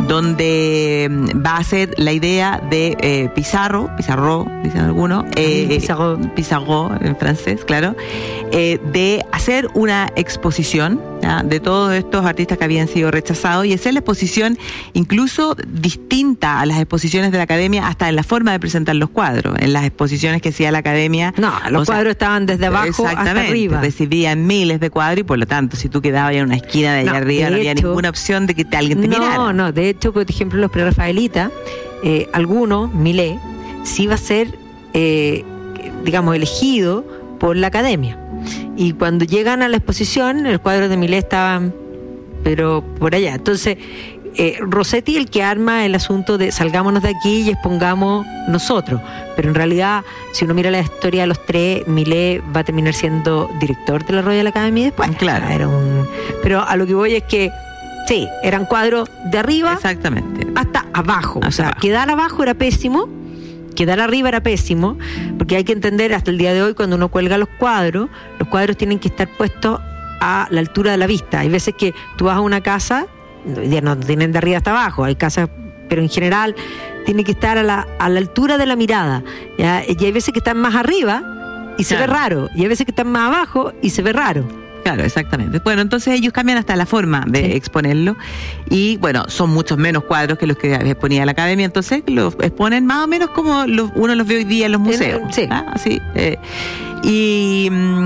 [SPEAKER 13] donde va a ser la idea de eh, Pizarro, Pizarro, dicen algunos, eh,
[SPEAKER 12] Pizarro.
[SPEAKER 13] Pizarro en francés, claro, eh, de hacer una exposición, ¿ya?, de todos estos artistas que habían sido rechazados, y hacer la exposición incluso distinta a las exposiciones de la academia, hasta en la forma de presentar los cuadros. En las exposiciones que hacía la academia,
[SPEAKER 12] no, los cuadros sea, estaban desde abajo hasta arriba,
[SPEAKER 13] recibían miles de cuadros, y por lo tanto si tú quedabas en una esquina de allá no, arriba de no había hecho, ninguna opción de que te, alguien te
[SPEAKER 12] no,
[SPEAKER 13] mirara.
[SPEAKER 12] No, no, de hecho, por ejemplo, los prerrafaelitas, eh, algunos, Millet, sí va a ser, eh, digamos, elegido por la academia. Y cuando llegan a la exposición, los cuadros de Millet estaban, pero por allá. Entonces, eh, Rossetti el que arma el asunto de salgámonos de aquí y expongamos nosotros. Pero en realidad, si uno mira la historia de los tres, Millet va a terminar siendo director de la Royal Academy después.
[SPEAKER 13] Claro.
[SPEAKER 12] Era un... Pero a lo que voy es que sí, eran cuadros de arriba
[SPEAKER 13] exactamente
[SPEAKER 12] hasta abajo. Hasta o sea,
[SPEAKER 13] abajo.
[SPEAKER 12] Quedar abajo era pésimo, quedar arriba era pésimo, porque hay que entender hasta el día de hoy, cuando uno cuelga los cuadros, los cuadros tienen que estar puestos a la altura de la vista. Hay veces que tú vas a una casa, ya no tienen de arriba hasta abajo, hay casas, pero en general tiene que estar a la, a la altura de la mirada, ¿ya? Y hay veces que están más arriba y se claro. ve raro, y hay veces que están más abajo y se ve raro.
[SPEAKER 13] Claro, exactamente. Bueno, entonces ellos cambian hasta la forma de sí. exponerlo, y bueno, son muchos menos cuadros que los que exponía la academia, entonces los exponen más o menos como los, uno los ve hoy día en los museos.
[SPEAKER 12] Sí.
[SPEAKER 13] ¿Ah? Así, eh, y...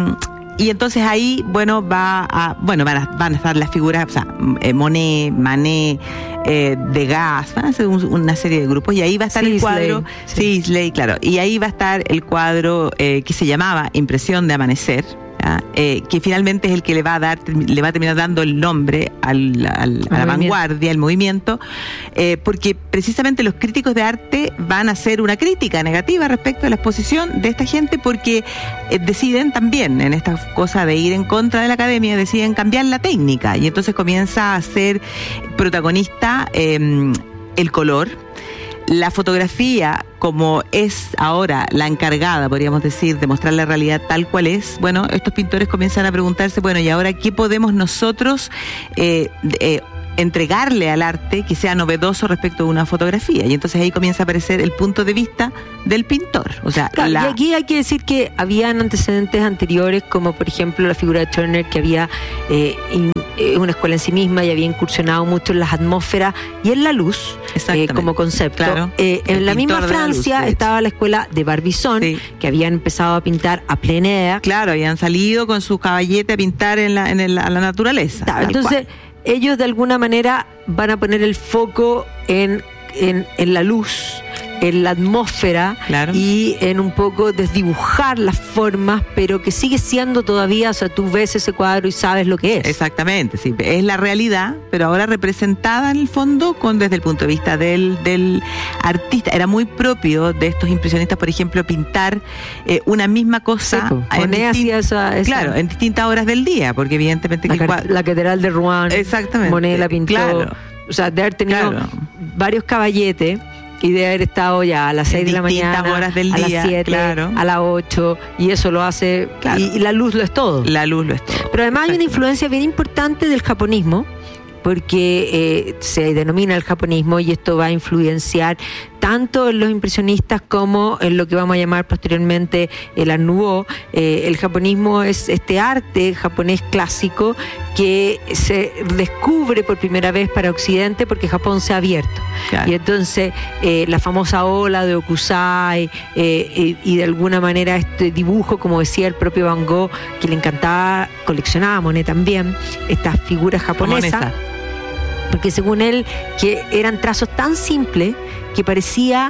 [SPEAKER 13] Y entonces ahí, bueno, va a, bueno, van a, van a estar las figuras, o sea, eh, Monet, Manet, eh, Degas, van a ser un, una serie de grupos, y ahí va a estar Sisley, el cuadro, sí. Sisley, claro, y ahí va a estar el cuadro eh, que se llamaba Impresión de Amanecer, eh, que finalmente es el que le va a dar, le va a terminar dando el nombre al, al, a la vanguardia, al movimiento, eh, porque precisamente los críticos de arte van a hacer una crítica negativa respecto a la exposición de esta gente, porque eh, deciden también, en esta cosa de ir en contra de la academia, deciden cambiar la técnica, y entonces comienza a ser protagonista eh, el color. la fotografía, como es ahora la encargada, podríamos decir, de mostrar la realidad tal cual es, bueno, estos pintores comienzan a preguntarse, bueno, ¿y ahora qué podemos nosotros eh, eh, entregarle al arte que sea novedoso respecto a una fotografía? Y entonces ahí comienza a aparecer el punto de vista del pintor. O sea,
[SPEAKER 12] claro,
[SPEAKER 13] la...
[SPEAKER 12] y aquí hay que decir que habían antecedentes anteriores, como por ejemplo la figura de Turner, que había eh, in, eh, una escuela en sí misma y había incursionado mucho en las atmósferas y en la luz eh, como concepto. Claro. Eh, en la misma Francia la luz, estaba la escuela de Barbizon, sí, que habían empezado a pintar a plein air.
[SPEAKER 13] Claro, habían salido con su caballete a pintar en la, en el, a la naturaleza.
[SPEAKER 12] Claro, entonces... cual. Ellos de alguna manera van a poner el foco en, en, en la luz, en la atmósfera, claro, y en un poco desdibujar las formas, pero que sigue siendo todavía, o sea, tú ves ese cuadro y sabes lo que es.
[SPEAKER 13] Exactamente, sí, es la realidad, pero ahora representada en el fondo con desde el punto de vista del, del artista. Era muy propio de estos impresionistas, por ejemplo, pintar eh, una misma cosa, sí, en, distin- esa, esa, claro, en distintas horas del día, porque evidentemente
[SPEAKER 12] la,
[SPEAKER 13] que el cuadro...
[SPEAKER 12] la catedral de Rouen,
[SPEAKER 13] exactamente,
[SPEAKER 12] Monet la pintó, claro, o sea, de haber tenido claro. varios caballetes y de haber estado ya a las seis de la mañana,
[SPEAKER 13] horas del
[SPEAKER 12] a
[SPEAKER 13] día,
[SPEAKER 12] las siete,
[SPEAKER 13] claro,
[SPEAKER 12] a las ocho, y eso lo hace, claro, y, y la luz lo es todo.
[SPEAKER 13] La luz lo es todo.
[SPEAKER 12] Pero además hay una influencia bien importante del japonismo, porque eh, se denomina el japonismo, y esto va a influenciar tanto en los impresionistas como en lo que vamos a llamar posteriormente el Art Nouveau. Eh, el japonismo es este arte japonés clásico que se descubre por primera vez para Occidente porque Japón se ha abierto. Claro. Y entonces eh, la famosa ola de Okusai eh, y, y de alguna manera este dibujo, como decía el propio Van Gogh, que le encantaba, coleccionaba Monet también, estas figuras japonesas, porque según él que eran trazos tan simples que parecía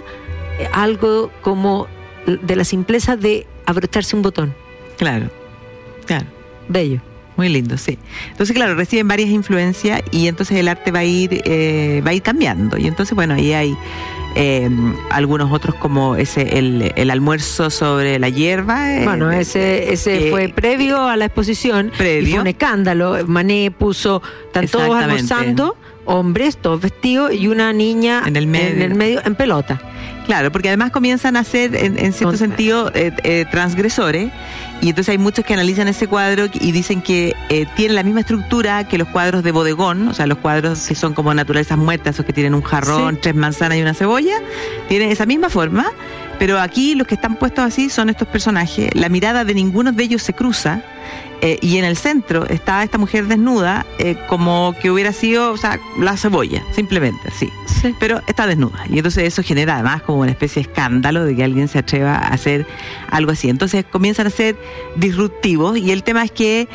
[SPEAKER 12] algo como de la simpleza de abrocharse un botón.
[SPEAKER 13] Claro, claro.
[SPEAKER 12] Bello.
[SPEAKER 13] Muy lindo, sí. Entonces, claro, reciben varias influencias y entonces el arte va a ir eh, va a ir cambiando. Y entonces, bueno, ahí hay eh, algunos otros como ese el, el almuerzo sobre la hierba. Eh,
[SPEAKER 12] bueno, ese ese eh, fue previo a la exposición.
[SPEAKER 13] Previo.
[SPEAKER 12] Y fue un escándalo. Manet puso, están todos almorzando, hombres, todos vestidos, y una niña
[SPEAKER 13] en el medio,
[SPEAKER 12] en, el medio, en pelota.
[SPEAKER 13] Claro, porque además comienzan a ser, en, en cierto sentido, eh, eh, transgresores, y entonces hay muchos que analizan ese cuadro y dicen que eh, tiene la misma estructura que los cuadros de bodegón, o sea, los cuadros que son como naturalezas muertas, esos que tienen un jarrón, sí, tres manzanas y una cebolla, tienen esa misma forma, pero aquí los que están puestos así son estos personajes, la mirada de ninguno de ellos se cruza, eh, y en el centro está esta mujer desnuda, eh, como que hubiera sido, o sea, la cebolla, simplemente, sí. sí, pero está desnuda, y entonces eso genera además como una especie de escándalo de que alguien se atreva a hacer algo así. Entonces comienzan a ser disruptivos, y el tema es que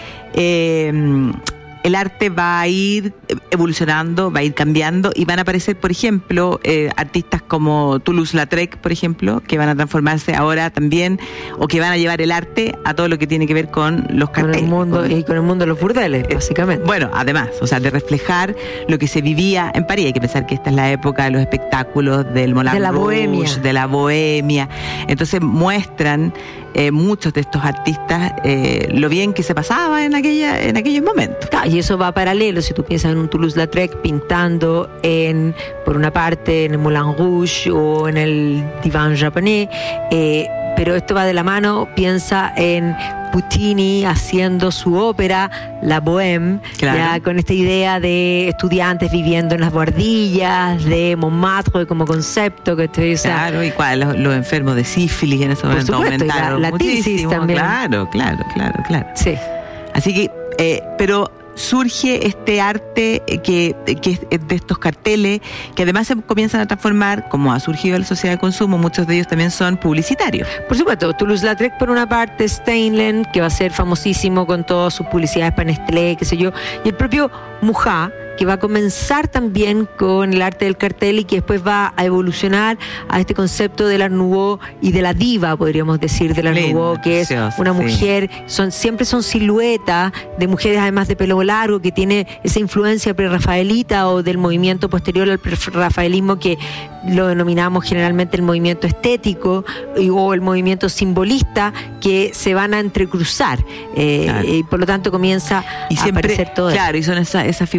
[SPEAKER 13] eh, el arte va a ir evolucionando, va a ir cambiando, y van a aparecer, por ejemplo, eh, artistas como Toulouse-Lautrec, por ejemplo, que van a transformarse ahora también, o que van a llevar el arte a todo lo que tiene que ver con los carteles.
[SPEAKER 12] Con el mundo, y con el mundo de los burdeles, básicamente.
[SPEAKER 13] Bueno, además, o sea, de reflejar lo que se vivía en París. Hay que pensar que esta es la época de los espectáculos, del Moulin
[SPEAKER 12] de la
[SPEAKER 13] Rouge,
[SPEAKER 12] bohemia.
[SPEAKER 13] de la bohemia. Entonces muestran eh, muchos de estos artistas eh, lo bien que se pasaba en aquella en aquellos momentos.
[SPEAKER 12] Claro, y eso va paralelo, si tú piensas en un Toulouse-Lautrec pintando en, por una parte, en el Moulin Rouge o en el Divan japonés, eh, pero esto va de la mano, piensa en Puccini haciendo su ópera La Bohème, claro, ya con esta idea de estudiantes viviendo en las buhardillas, de Montmartre como concepto, que estoy, o sea,
[SPEAKER 13] claro, y cuál, los, los enfermos de sífilis en ese momento aumentaron
[SPEAKER 12] la, la tisis también.
[SPEAKER 13] Claro, claro, claro, claro.
[SPEAKER 12] Sí.
[SPEAKER 13] Así que, eh, pero surge este arte que, que es de estos carteles, que además se comienzan a transformar, como ha surgido la sociedad de consumo, muchos de ellos también son publicitarios.
[SPEAKER 12] Por supuesto, Toulouse-Lautrec por una parte, Steinlen, que va a ser famosísimo con todas sus publicidades para Nestlé, qué sé yo, y el propio Murat, que va a comenzar también con el arte del cartel y que después va a evolucionar a este concepto del Art Nouveau y de la diva, podríamos decir, del Art Nouveau, que es una mujer, sí, son, siempre son siluetas de mujeres además de pelo largo, que tiene esa influencia prerrafaelita o del movimiento posterior al prerrafaelismo, que lo denominamos generalmente el movimiento estético o el movimiento simbolista, que se van a entrecruzar, eh, claro, y por lo tanto comienza
[SPEAKER 13] y
[SPEAKER 12] a
[SPEAKER 13] siempre,
[SPEAKER 12] aparecer todo.
[SPEAKER 13] Claro, y son esas, esas figuras que además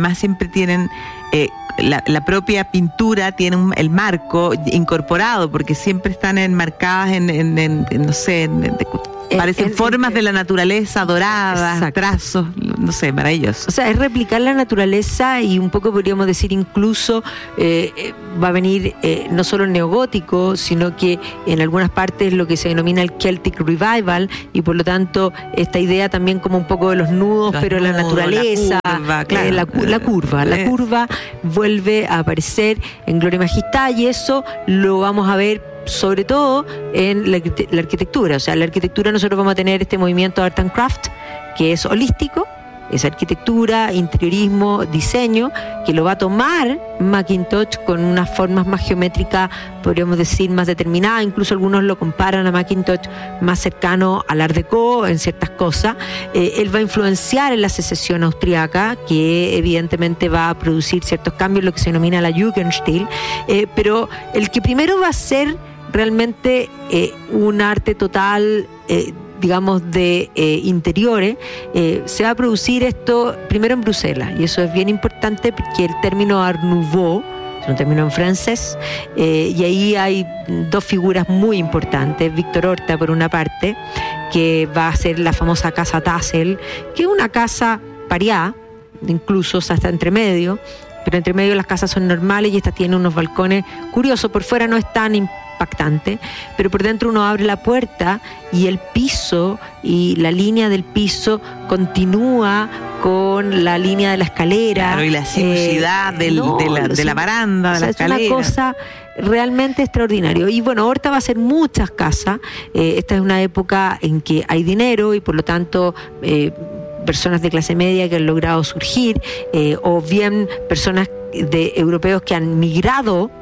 [SPEAKER 13] además siempre tienen... Eh, la, la propia pintura tiene un, el marco incorporado, porque siempre están enmarcadas en, en, en, en no sé, en, en, parecen el, el, formas el, de la naturaleza doradas, exacto. Trazos, no sé, maravilloso.
[SPEAKER 12] O sea, es replicar la naturaleza y un poco podríamos decir incluso eh, va a venir eh, no solo el neogótico, sino que en algunas partes lo que se denomina el Celtic Revival, y por lo tanto esta idea también como un poco de los nudos, los pero nudos, la naturaleza, la curva, claro. eh, la, la curva, la curva vuelve a aparecer en Gloria Majestad, y eso lo vamos a ver sobre todo en la, la arquitectura. O sea, en la arquitectura nosotros vamos a tener este movimiento Art and Craft, que es holístico, es arquitectura, interiorismo, diseño, que lo va a tomar Macintosh con unas formas más geométricas, podríamos decir, más determinadas. Incluso algunos lo comparan a Macintosh más cercano al Art Deco en ciertas cosas. Eh, él va a influenciar en la secesión austriaca, que evidentemente va a producir ciertos cambios, lo que se denomina la Jugendstil, eh, pero el que primero va a ser realmente eh, un arte total, eh, digamos, de eh, interiores, eh, se va a producir esto primero en Bruselas, y eso es bien importante porque el término Art Nouveau es un término en francés, eh, y ahí hay dos figuras muy importantes. Víctor Horta, por una parte, que va a ser la famosa casa Tassel, que es una casa pareada, incluso o sea, está entre medio, pero entre medio las casas son normales y esta tiene unos balcones curiosos. Por fuera no es tan impactante, pero por dentro uno abre la puerta y el piso y la línea del piso continúa con la línea de la escalera.
[SPEAKER 13] Claro, y la sinuosidad eh, del, no, de, la, de la baranda, de la escalera. Es una cosa realmente extraordinaria. Y bueno, Horta va a hacer muchas casas. Eh, esta es una época en que hay dinero y por lo tanto... Eh, personas de clase media que han logrado surgir, eh, o bien personas de europeos que han migrado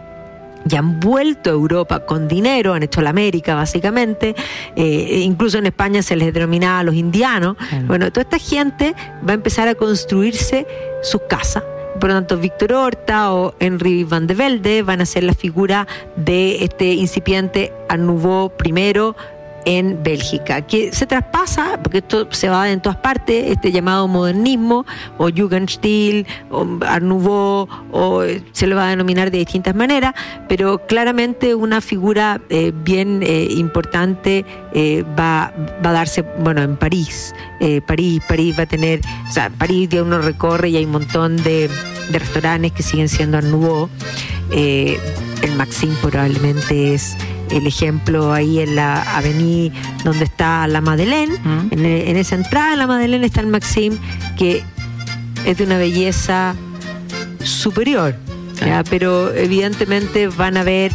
[SPEAKER 13] y han vuelto a Europa con dinero, han hecho la América básicamente, eh, incluso en España se les denominaba a los indianos. Claro. Bueno, toda esta gente va a empezar a construirse sus casas. Por lo tanto, Víctor Horta o Henry van de Velde van a ser la figura de este incipiente Art Nouveau primero en Bélgica, que se traspasa, porque esto se va a dar en todas partes, este llamado modernismo, o Jugendstil, o Art Nouveau, o se lo va a denominar de distintas maneras, pero claramente una figura eh, bien eh, importante eh, va, va a darse, bueno, en París. Eh, París, París va a tener, o sea, París ya uno recorre y hay un montón de, de restaurantes que siguen siendo Art Nouveau. Eh, el Maxim probablemente es el ejemplo ahí en la avenida donde está la Madeleine. Mm. En, en esa entrada de la Madeleine está el Maxim, que es de una belleza superior, ¿ya? Pero evidentemente van a ver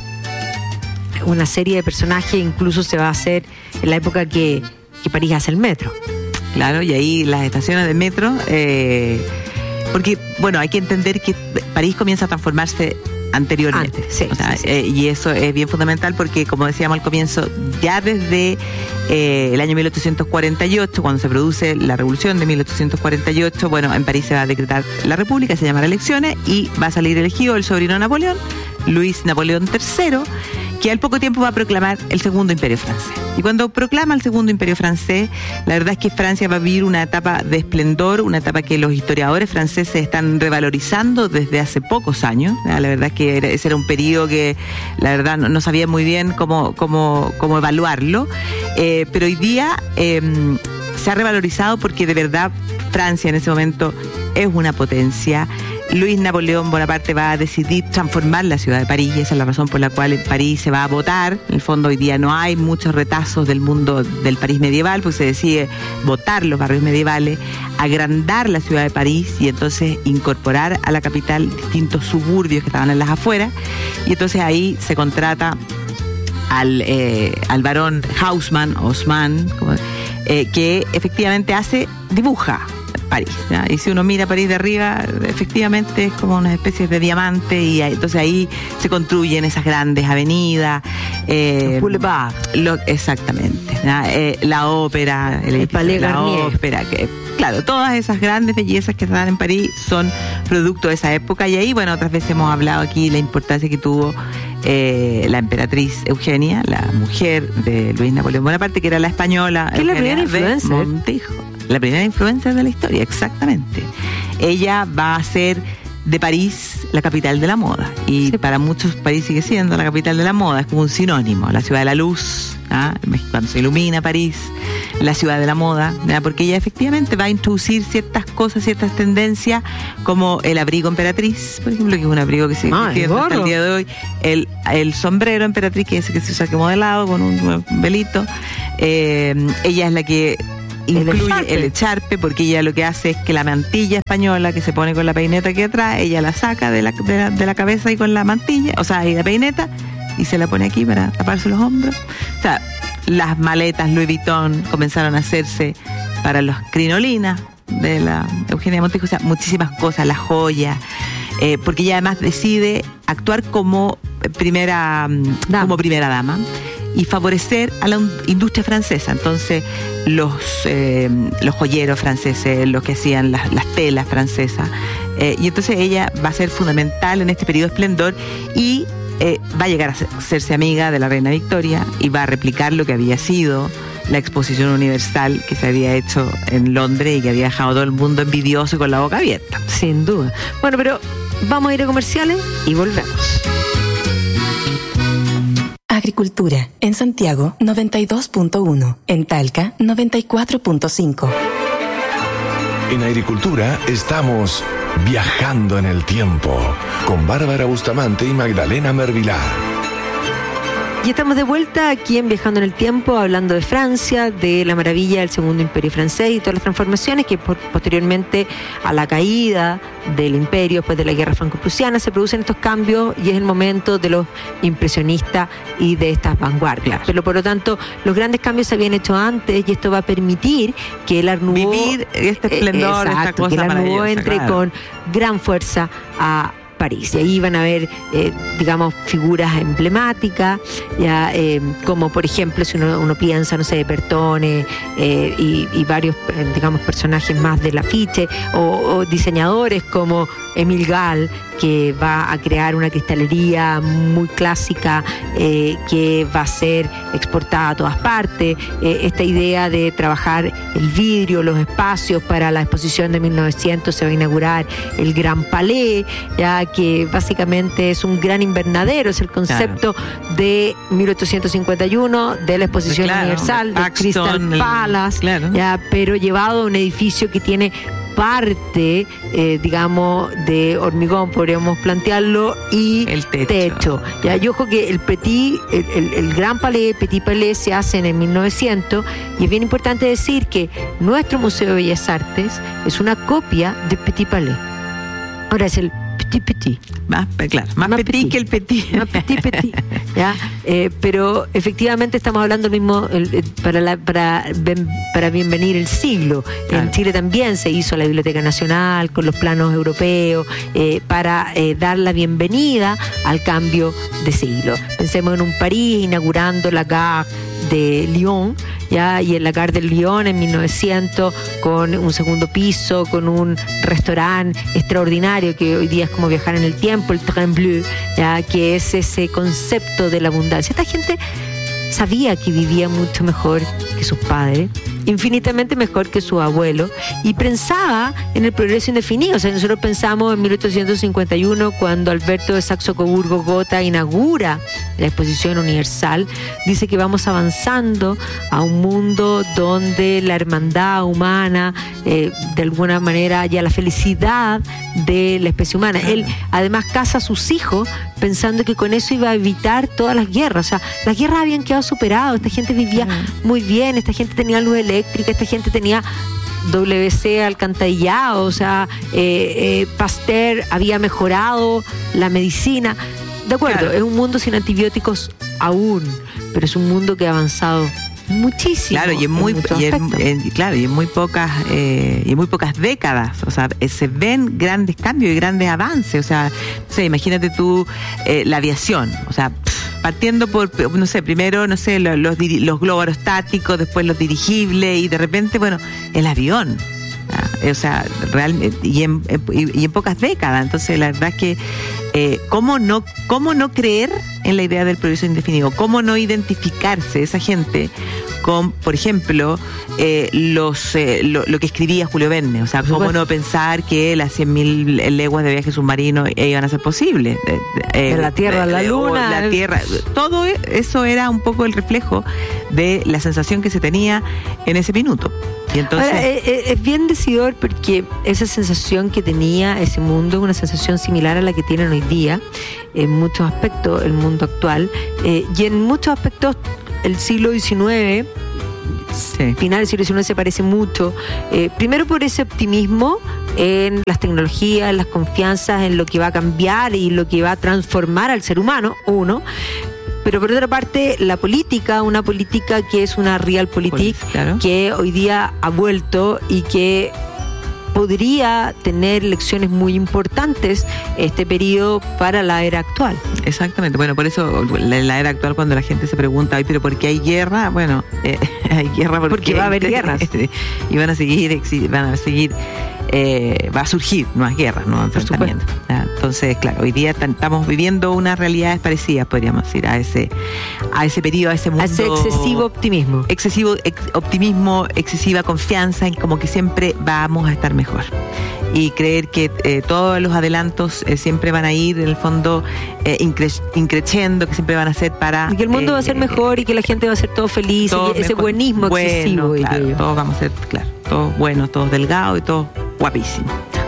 [SPEAKER 13] una serie de personajes, incluso se va a hacer en la época que, que París hace el metro. Claro, y ahí las estaciones de metro, eh, porque bueno, hay que entender que París comienza a transformarse anteriormente. Antes, sí, o sea, sí, sí. Eh, y eso es bien fundamental porque, como decíamos al comienzo, ya desde eh, el año mil ochocientos cuarenta y ocho, cuando se produce la revolución de mil ochocientos cuarenta y ocho, bueno, en París se va a decretar la república, se llamará elecciones, y va a salir elegido el sobrino de Napoleón, Luis Napoleón tercero, que al poco tiempo va a proclamar el segundo imperio francés. Y cuando proclama el segundo imperio francés, la verdad es que Francia va a vivir una etapa de esplendor, una etapa que los historiadores franceses están revalorizando desde hace pocos años. La verdad es que ese era un periodo que la verdad no, no sabía muy bien cómo, cómo, cómo evaluarlo, eh, pero hoy día eh, se ha revalorizado porque de verdad Francia en ese momento es una potencia. Luis Napoleón Bonaparte va a decidir transformar la ciudad de París, y esa es la razón por la cual en París se va a votar. En el fondo hoy día no hay muchos retazos del mundo del París medieval, pues se decide votar los barrios medievales, agrandar la ciudad de París y entonces incorporar a la capital distintos suburbios que estaban en las afueras, y entonces ahí se contrata al, eh, al barón Haussmann, Haussmann, como, eh, que efectivamente hace, dibuja París, ¿ya? Y si uno mira París de arriba, efectivamente es como una especie de diamante, y ahí, entonces ahí se construyen esas grandes avenidas, eh,
[SPEAKER 12] Boulevard,
[SPEAKER 13] lo, exactamente, eh, la ópera, el,
[SPEAKER 12] el Palais
[SPEAKER 13] la
[SPEAKER 12] Garnier.
[SPEAKER 13] ópera, que claro, todas esas grandes bellezas que están en París son producto de esa época. Y ahí, bueno, otras veces hemos hablado aquí la importancia que tuvo eh, la emperatriz Eugenia, la mujer de Luis Napoleón Bonaparte, que era la española,
[SPEAKER 12] que es la primera influencer
[SPEAKER 13] Montijo. La primera influencia de la historia, exactamente. ella va a ser de París la capital de la moda. Y sí, para muchos París sigue siendo la capital de la moda, es como un sinónimo, la ciudad de la luz, ¿ah? Cuando se ilumina París, la ciudad de la moda, ¿ah? Porque ella efectivamente va a introducir ciertas cosas, ciertas tendencias, como el abrigo emperatriz, por ejemplo, que es un abrigo que se
[SPEAKER 12] ah,
[SPEAKER 13] extiende hasta el día de hoy, el, el sombrero emperatriz, que es ese que se usa como de lado, con un velito. Eh, ella es la que incluye el echarpe. el echarpe, porque ella lo que hace es que la mantilla española que se pone con la peineta aquí atrás, ella la saca de la, de la, de la cabeza y con la mantilla, o sea, y la peineta, y se la pone aquí para taparse los hombros. O sea, las maletas Louis Vuitton comenzaron a hacerse para los crinolinas de la Eugenia Montijo, o sea, muchísimas cosas, la joya, eh, porque ella además decide actuar como primera dama. como primera dama y favorecer a la industria francesa. Entonces, los, eh, los joyeros franceses, los que hacían las, las telas francesas, eh, y entonces ella va a ser fundamental en este periodo de esplendor y eh, va a llegar a hacerse amiga de la reina Victoria y va a replicar lo que había sido la exposición universal que se había hecho en Londres y que había dejado todo el mundo envidioso y con la boca abierta.
[SPEAKER 12] Sin duda. Bueno, pero vamos a ir a comerciales y volvemos.
[SPEAKER 10] Agricultura, en Santiago noventa y dos punto uno, en Talca noventa y cuatro punto cinco.
[SPEAKER 1] En Agricultura estamos viajando en el tiempo con Bárbara Bustamante y Magdalena Mervilá.
[SPEAKER 12] Y estamos de vuelta aquí en Viajando en el Tiempo, hablando de Francia, de la maravilla del Segundo Imperio Francés y todas las transformaciones que por, posteriormente a la caída del imperio, después de la Guerra Franco-Prusiana, se producen estos cambios y es el momento de los impresionistas y de estas vanguardias. Claro. Pero por lo tanto, los grandes cambios se habían hecho antes y esto va a permitir que el Art Nouveau...
[SPEAKER 13] Vivir este esplendor,
[SPEAKER 12] eh, exacto,
[SPEAKER 13] esta cosa
[SPEAKER 12] que el Art Nouveau entre
[SPEAKER 13] claro.
[SPEAKER 12] con gran fuerza a París. Y ahí van a ver, eh, digamos, figuras emblemáticas, ya eh, como por ejemplo, si uno, uno piensa, no sé, Bertone eh, y, y varios, eh, digamos, personajes más del afiche, o, o diseñadores como Émile Gall, que va a crear una cristalería muy clásica eh, que va a ser exportada a todas partes. Eh, esta idea de trabajar el vidrio, los espacios para la exposición de mil novecientos, se va a inaugurar el Gran Palais, ya que básicamente es un gran invernadero, es el concepto claro. de mil ochocientos cincuenta y uno de la exposición claro, universal, de Crystal Palace, claro. ya, pero llevado a un edificio que tiene parte, eh, digamos, de hormigón, podríamos plantearlo, y
[SPEAKER 13] el techo.
[SPEAKER 12] techo. Ya, y ojo que el Petit, el, el, el Gran Palais, Petit Palais, se hacen en mil novecientos, y es bien importante decir que nuestro Museo de Bellas Artes es una copia de Petit Palais. Ahora es el Petit Petit.
[SPEAKER 13] Más, claro, más, más petit, petit que el petit.
[SPEAKER 12] Más petit petit. ¿Ya? Eh, pero efectivamente estamos hablando del mismo el, el, para, la, para, para bienvenir el siglo. Claro. En Chile también se hizo la Biblioteca Nacional con los planos europeos eh, para eh, dar la bienvenida al cambio de siglo. Pensemos en un París inaugurando la Gare de Lyon, ya, y en la Gare de Lyon en mil novecientos, con un segundo piso, con un restaurante extraordinario que hoy día es como viajar en el tiempo, el Train Bleu, ya, que es ese concepto de la abundancia. Esta gente sabía que vivía mucho mejor que sus padres, infinitamente mejor que su abuelo, y pensaba en el progreso indefinido. O sea, nosotros pensamos en mil ochocientos cincuenta y uno, cuando Alberto de Saxe-Coburgo-Gotha inaugura la Exposición Universal, dice que vamos avanzando a un mundo donde la hermandad humana, eh, de alguna manera, haya la felicidad de la especie humana. Él además casa a sus hijos pensando que con eso iba a evitar todas las guerras. O sea, las guerras habían quedado superadas, esta gente vivía muy bien, esta gente tenía luz eléctrica, esta gente tenía W C alcantarillado, o sea, eh, eh, Pasteur había mejorado la medicina. De acuerdo, claro. Es un mundo sin antibióticos aún, pero es un mundo que ha avanzado muchísimo.
[SPEAKER 13] Claro, y en muy y en, en, claro, y en muy pocas eh, y en muy pocas décadas, o sea, eh, se ven grandes cambios y grandes avances. O sea, no sé, imagínate tú eh, la aviación, o sea, pff, partiendo por, no sé, primero, no sé, los, los, los globos aerostáticos, después los dirigibles, y de repente, bueno, el avión. ¿Ah? O sea, realmente, y en, y, y en pocas décadas. Entonces, la verdad es que, eh, ¿cómo no, cómo no creer en la idea del progreso indefinido. ¿Cómo no identificarse esa gente con, por ejemplo, eh, los eh, lo, lo que escribía Julio Verne? O sea, ¿cómo no pensar que las cien mil leguas de viaje submarino iban a ser posibles?
[SPEAKER 12] Eh, de la Tierra a la Luna.
[SPEAKER 13] La Tierra. Todo eso era un poco el reflejo de la sensación que se tenía en ese minuto. Y entonces...
[SPEAKER 12] Ahora, es, es bien decidor porque esa sensación que tenía ese mundo es una sensación similar a la que tienen hoy día en muchos aspectos el mundo actual, eh, y en muchos aspectos el siglo diecinueve, sí. final del siglo diecinueve se parece mucho, eh, primero por ese optimismo en las tecnologías, en las confianzas, en lo que va a cambiar y lo que va a transformar al ser humano, uno. Pero por otra parte, la política, una política que es una realpolitik, claro, que hoy día ha vuelto y que podría tener lecciones muy importantes este periodo para la era actual.
[SPEAKER 13] Exactamente. Bueno, por eso la, la era actual, cuando la gente se pregunta, ¿pero por qué hay guerra? Bueno, eh, hay guerra porque,
[SPEAKER 12] porque va a haber guerras.
[SPEAKER 13] Y van a seguir, van a seguir, eh, va a surgir nuevas guerras, nuevos enfrentamientos. Entonces, claro, hoy día estamos viviendo unas realidades parecidas, podríamos decir, a ese, a ese periodo, a ese mundo.
[SPEAKER 12] A ese excesivo optimismo.
[SPEAKER 13] Excesivo ex, optimismo, excesiva confianza en como que siempre vamos a estar mejor. Mejor. Y creer que eh, todos los adelantos eh, siempre van a ir, en el fondo, eh, incre- increciendo, que siempre van a ser para...
[SPEAKER 12] Y que el mundo
[SPEAKER 13] eh,
[SPEAKER 12] va a ser mejor y que la gente va a ser todo feliz,
[SPEAKER 13] todo
[SPEAKER 12] y ese
[SPEAKER 13] mejor,
[SPEAKER 12] buenismo
[SPEAKER 13] bueno,
[SPEAKER 12] excesivo.
[SPEAKER 13] Claro, todos vamos a ser, claro, todos buenos, todos delgados y todos guapísimos.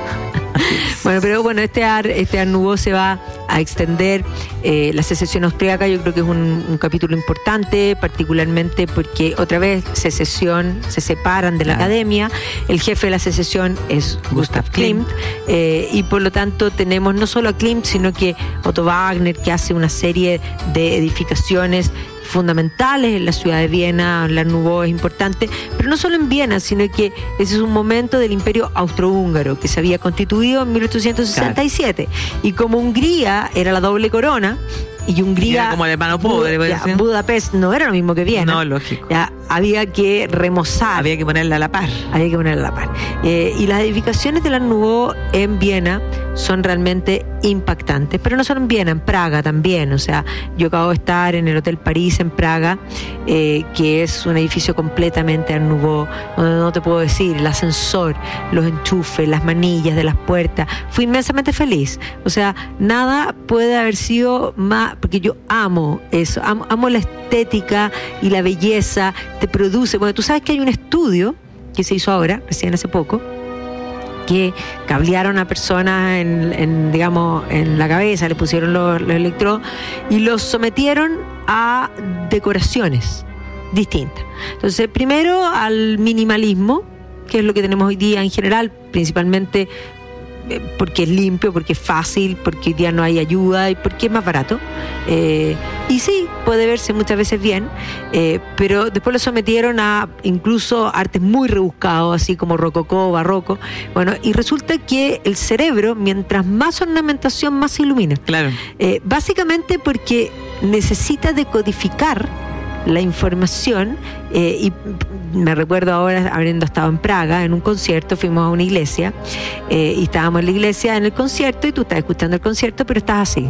[SPEAKER 12] Bueno, pero bueno, este Art, este Art Nouveau se va a extender. Eh, la secesión austríaca yo creo que es un, un capítulo importante, particularmente porque otra vez secesión, se separan de la claro. academia. El jefe de la secesión es Gustav Klimt, eh, y por lo tanto tenemos no solo a Klimt, sino que Otto Wagner, que hace una serie de edificaciones fundamentales en la ciudad de Viena. La Nouveau es importante, pero no solo en Viena, sino que ese es un momento del Imperio Austrohúngaro que se había constituido en mil ochocientos sesenta y siete, claro. y como Hungría era la doble corona, y Hungría,
[SPEAKER 13] era como el hermano pobre,
[SPEAKER 12] Bud- ya, Budapest no era lo mismo que Viena.
[SPEAKER 13] No, lógico.
[SPEAKER 12] Ya, había que remozar.
[SPEAKER 13] Había que ponerla a la par.
[SPEAKER 12] Había que ponerla a la par. Eh, y las edificaciones de la Nouveau en Viena son realmente impactantes, pero no solo en Viena, en Praga también. O sea, yo acabo de estar en el Hotel París en Praga, eh, que es un edificio completamente Art Nouveau, donde no te puedo decir, el ascensor, los enchufes, las manillas de las puertas. Fui inmensamente feliz. O sea, nada puede haber sido más, porque yo amo eso, amo, amo la estética y la belleza, te produce. Bueno, tú sabes que hay un estudio que se hizo ahora, recién hace poco, que cablearon a personas en, en digamos, en la cabeza, le pusieron los, los electrodos y los sometieron a decoraciones distintas. Entonces, primero al minimalismo, que es lo que tenemos hoy día en general, principalmente porque es limpio, porque es fácil, porque hoy día no hay ayuda y porque es más barato. Eh, y sí, puede verse muchas veces bien, eh, pero después lo sometieron a incluso artes muy rebuscados, así como rococó, barroco. Bueno, y resulta que el cerebro, mientras más ornamentación, más se ilumina.
[SPEAKER 13] Claro.
[SPEAKER 12] Eh, básicamente porque necesita decodificar la información, eh, y me recuerdo ahora habiendo estado en Praga en un concierto, fuimos a una iglesia, eh, y estábamos en la iglesia en el concierto y tú estás escuchando el concierto, pero estás así,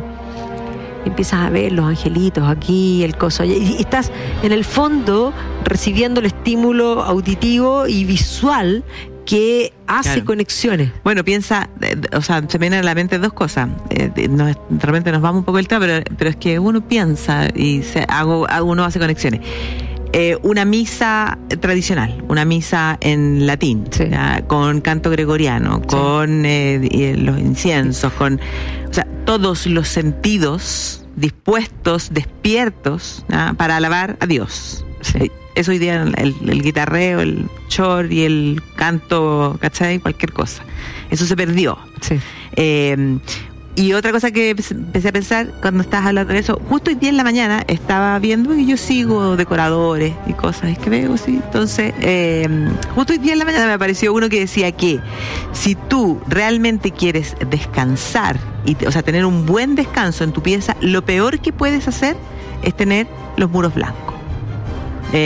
[SPEAKER 12] y empiezas a ver los angelitos aquí, el coso allá, y estás en el fondo recibiendo el estímulo auditivo y visual que hace claro. conexiones.
[SPEAKER 13] Bueno, piensa, o sea, se me vienen a la mente dos cosas. Eh, nos, de repente nos vamos un poco del tema, pero, pero es que uno piensa y se, hago, uno hace conexiones. Eh, una misa tradicional, una misa en latín, sí. ¿ya? Con canto gregoriano, sí. con eh, los inciensos, con, o sea, todos los sentidos dispuestos, despiertos, ¿ya? Para alabar a Dios. Sí. Eso hoy día el, el guitarreo, el chor y el canto, ¿cachai? Cualquier cosa. Eso se perdió.
[SPEAKER 12] Sí.
[SPEAKER 13] Eh, y otra cosa que empecé a pensar cuando estabas hablando de eso, justo hoy día en la mañana estaba viendo y yo sigo decoradores y cosas, es que veo, sí. Entonces, eh, justo hoy día en la mañana me apareció uno que decía que si tú realmente quieres descansar, y, o sea, tener un buen descanso en tu pieza, lo peor que puedes hacer es tener los muros blancos. Eh,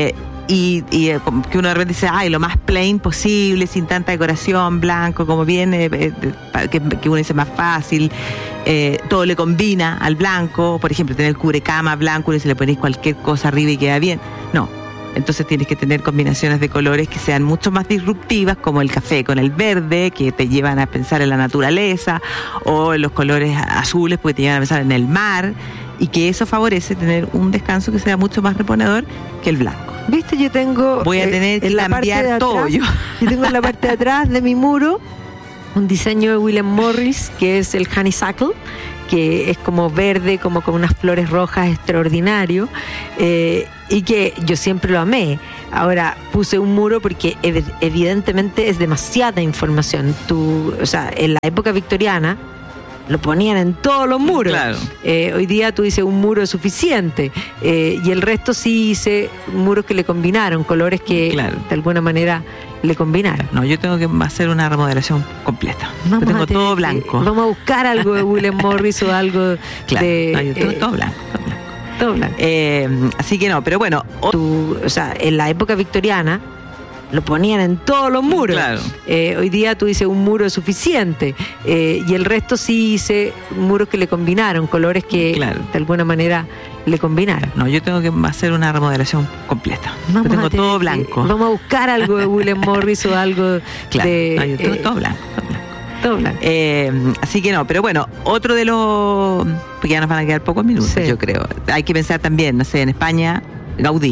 [SPEAKER 13] y, y eh, como que uno de repente dice, ay, lo más plain posible, sin tanta decoración, blanco, como viene, eh, eh, que, que uno dice más fácil, eh, todo le combina al blanco, por ejemplo, tener el cubrecama blanco y se le ponéis cualquier cosa arriba y queda bien. No. Entonces tienes que tener combinaciones de colores que sean mucho más disruptivas, como el café con el verde, que te llevan a pensar en la naturaleza, o los colores azules, porque te llevan a pensar en el mar, y que eso favorece tener un descanso que sea mucho más reponedor que el blanco.
[SPEAKER 12] ¿Viste? Yo tengo...
[SPEAKER 13] Voy a tener
[SPEAKER 12] eh,
[SPEAKER 13] que cambiar todo yo.
[SPEAKER 12] Yo tengo en la parte de atrás de mi muro un diseño de William Morris, que es el honeysuckle, que es como verde, como con unas flores rojas, extraordinario, eh, y que yo siempre lo amé. Ahora puse un muro porque ev- evidentemente es demasiada información. Tú, o sea, en la época victoriana lo ponían en todos los muros.
[SPEAKER 13] Claro.
[SPEAKER 12] Eh, hoy día tú dices un muro es suficiente, eh, y el resto sí hice muros que le combinaron, colores que
[SPEAKER 13] Claro.
[SPEAKER 12] de alguna manera le combinaron.
[SPEAKER 13] No, yo tengo que hacer una remodelación completa.
[SPEAKER 12] Vamos
[SPEAKER 13] Yo tengo
[SPEAKER 12] a tener
[SPEAKER 13] todo
[SPEAKER 12] que-
[SPEAKER 13] blanco.
[SPEAKER 12] Vamos a buscar algo de William Morris o algo
[SPEAKER 13] Claro,
[SPEAKER 12] de...
[SPEAKER 13] no, yo tengo
[SPEAKER 12] eh,
[SPEAKER 13] todo blanco. Todo blanco.
[SPEAKER 12] todo blanco.
[SPEAKER 13] Eh, así que no, pero bueno. o-
[SPEAKER 12] Tú, o sea, en la época victoriana lo ponían en todos los muros.
[SPEAKER 13] Claro.
[SPEAKER 12] Eh, hoy día tú dices un muro es suficiente, eh, y el resto sí hice muros que le combinaron, colores que
[SPEAKER 13] Claro.
[SPEAKER 12] de alguna manera le combinaron.
[SPEAKER 13] No, yo tengo que hacer una remodelación completa.
[SPEAKER 12] Vamos
[SPEAKER 13] yo tengo
[SPEAKER 12] a tener
[SPEAKER 13] todo
[SPEAKER 12] que-
[SPEAKER 13] blanco.
[SPEAKER 12] Vamos a buscar algo de William Morris o algo
[SPEAKER 13] Claro,
[SPEAKER 12] de...
[SPEAKER 13] no, yo tengo
[SPEAKER 12] eh,
[SPEAKER 13] todo blanco. Todo blanco.
[SPEAKER 12] todo blanco.
[SPEAKER 13] Eh, así que no, pero bueno, otro de los... Porque ya nos van a quedar pocos minutos,
[SPEAKER 12] Sí.
[SPEAKER 13] yo creo. Hay que pensar también, no sé, en España, Gaudí.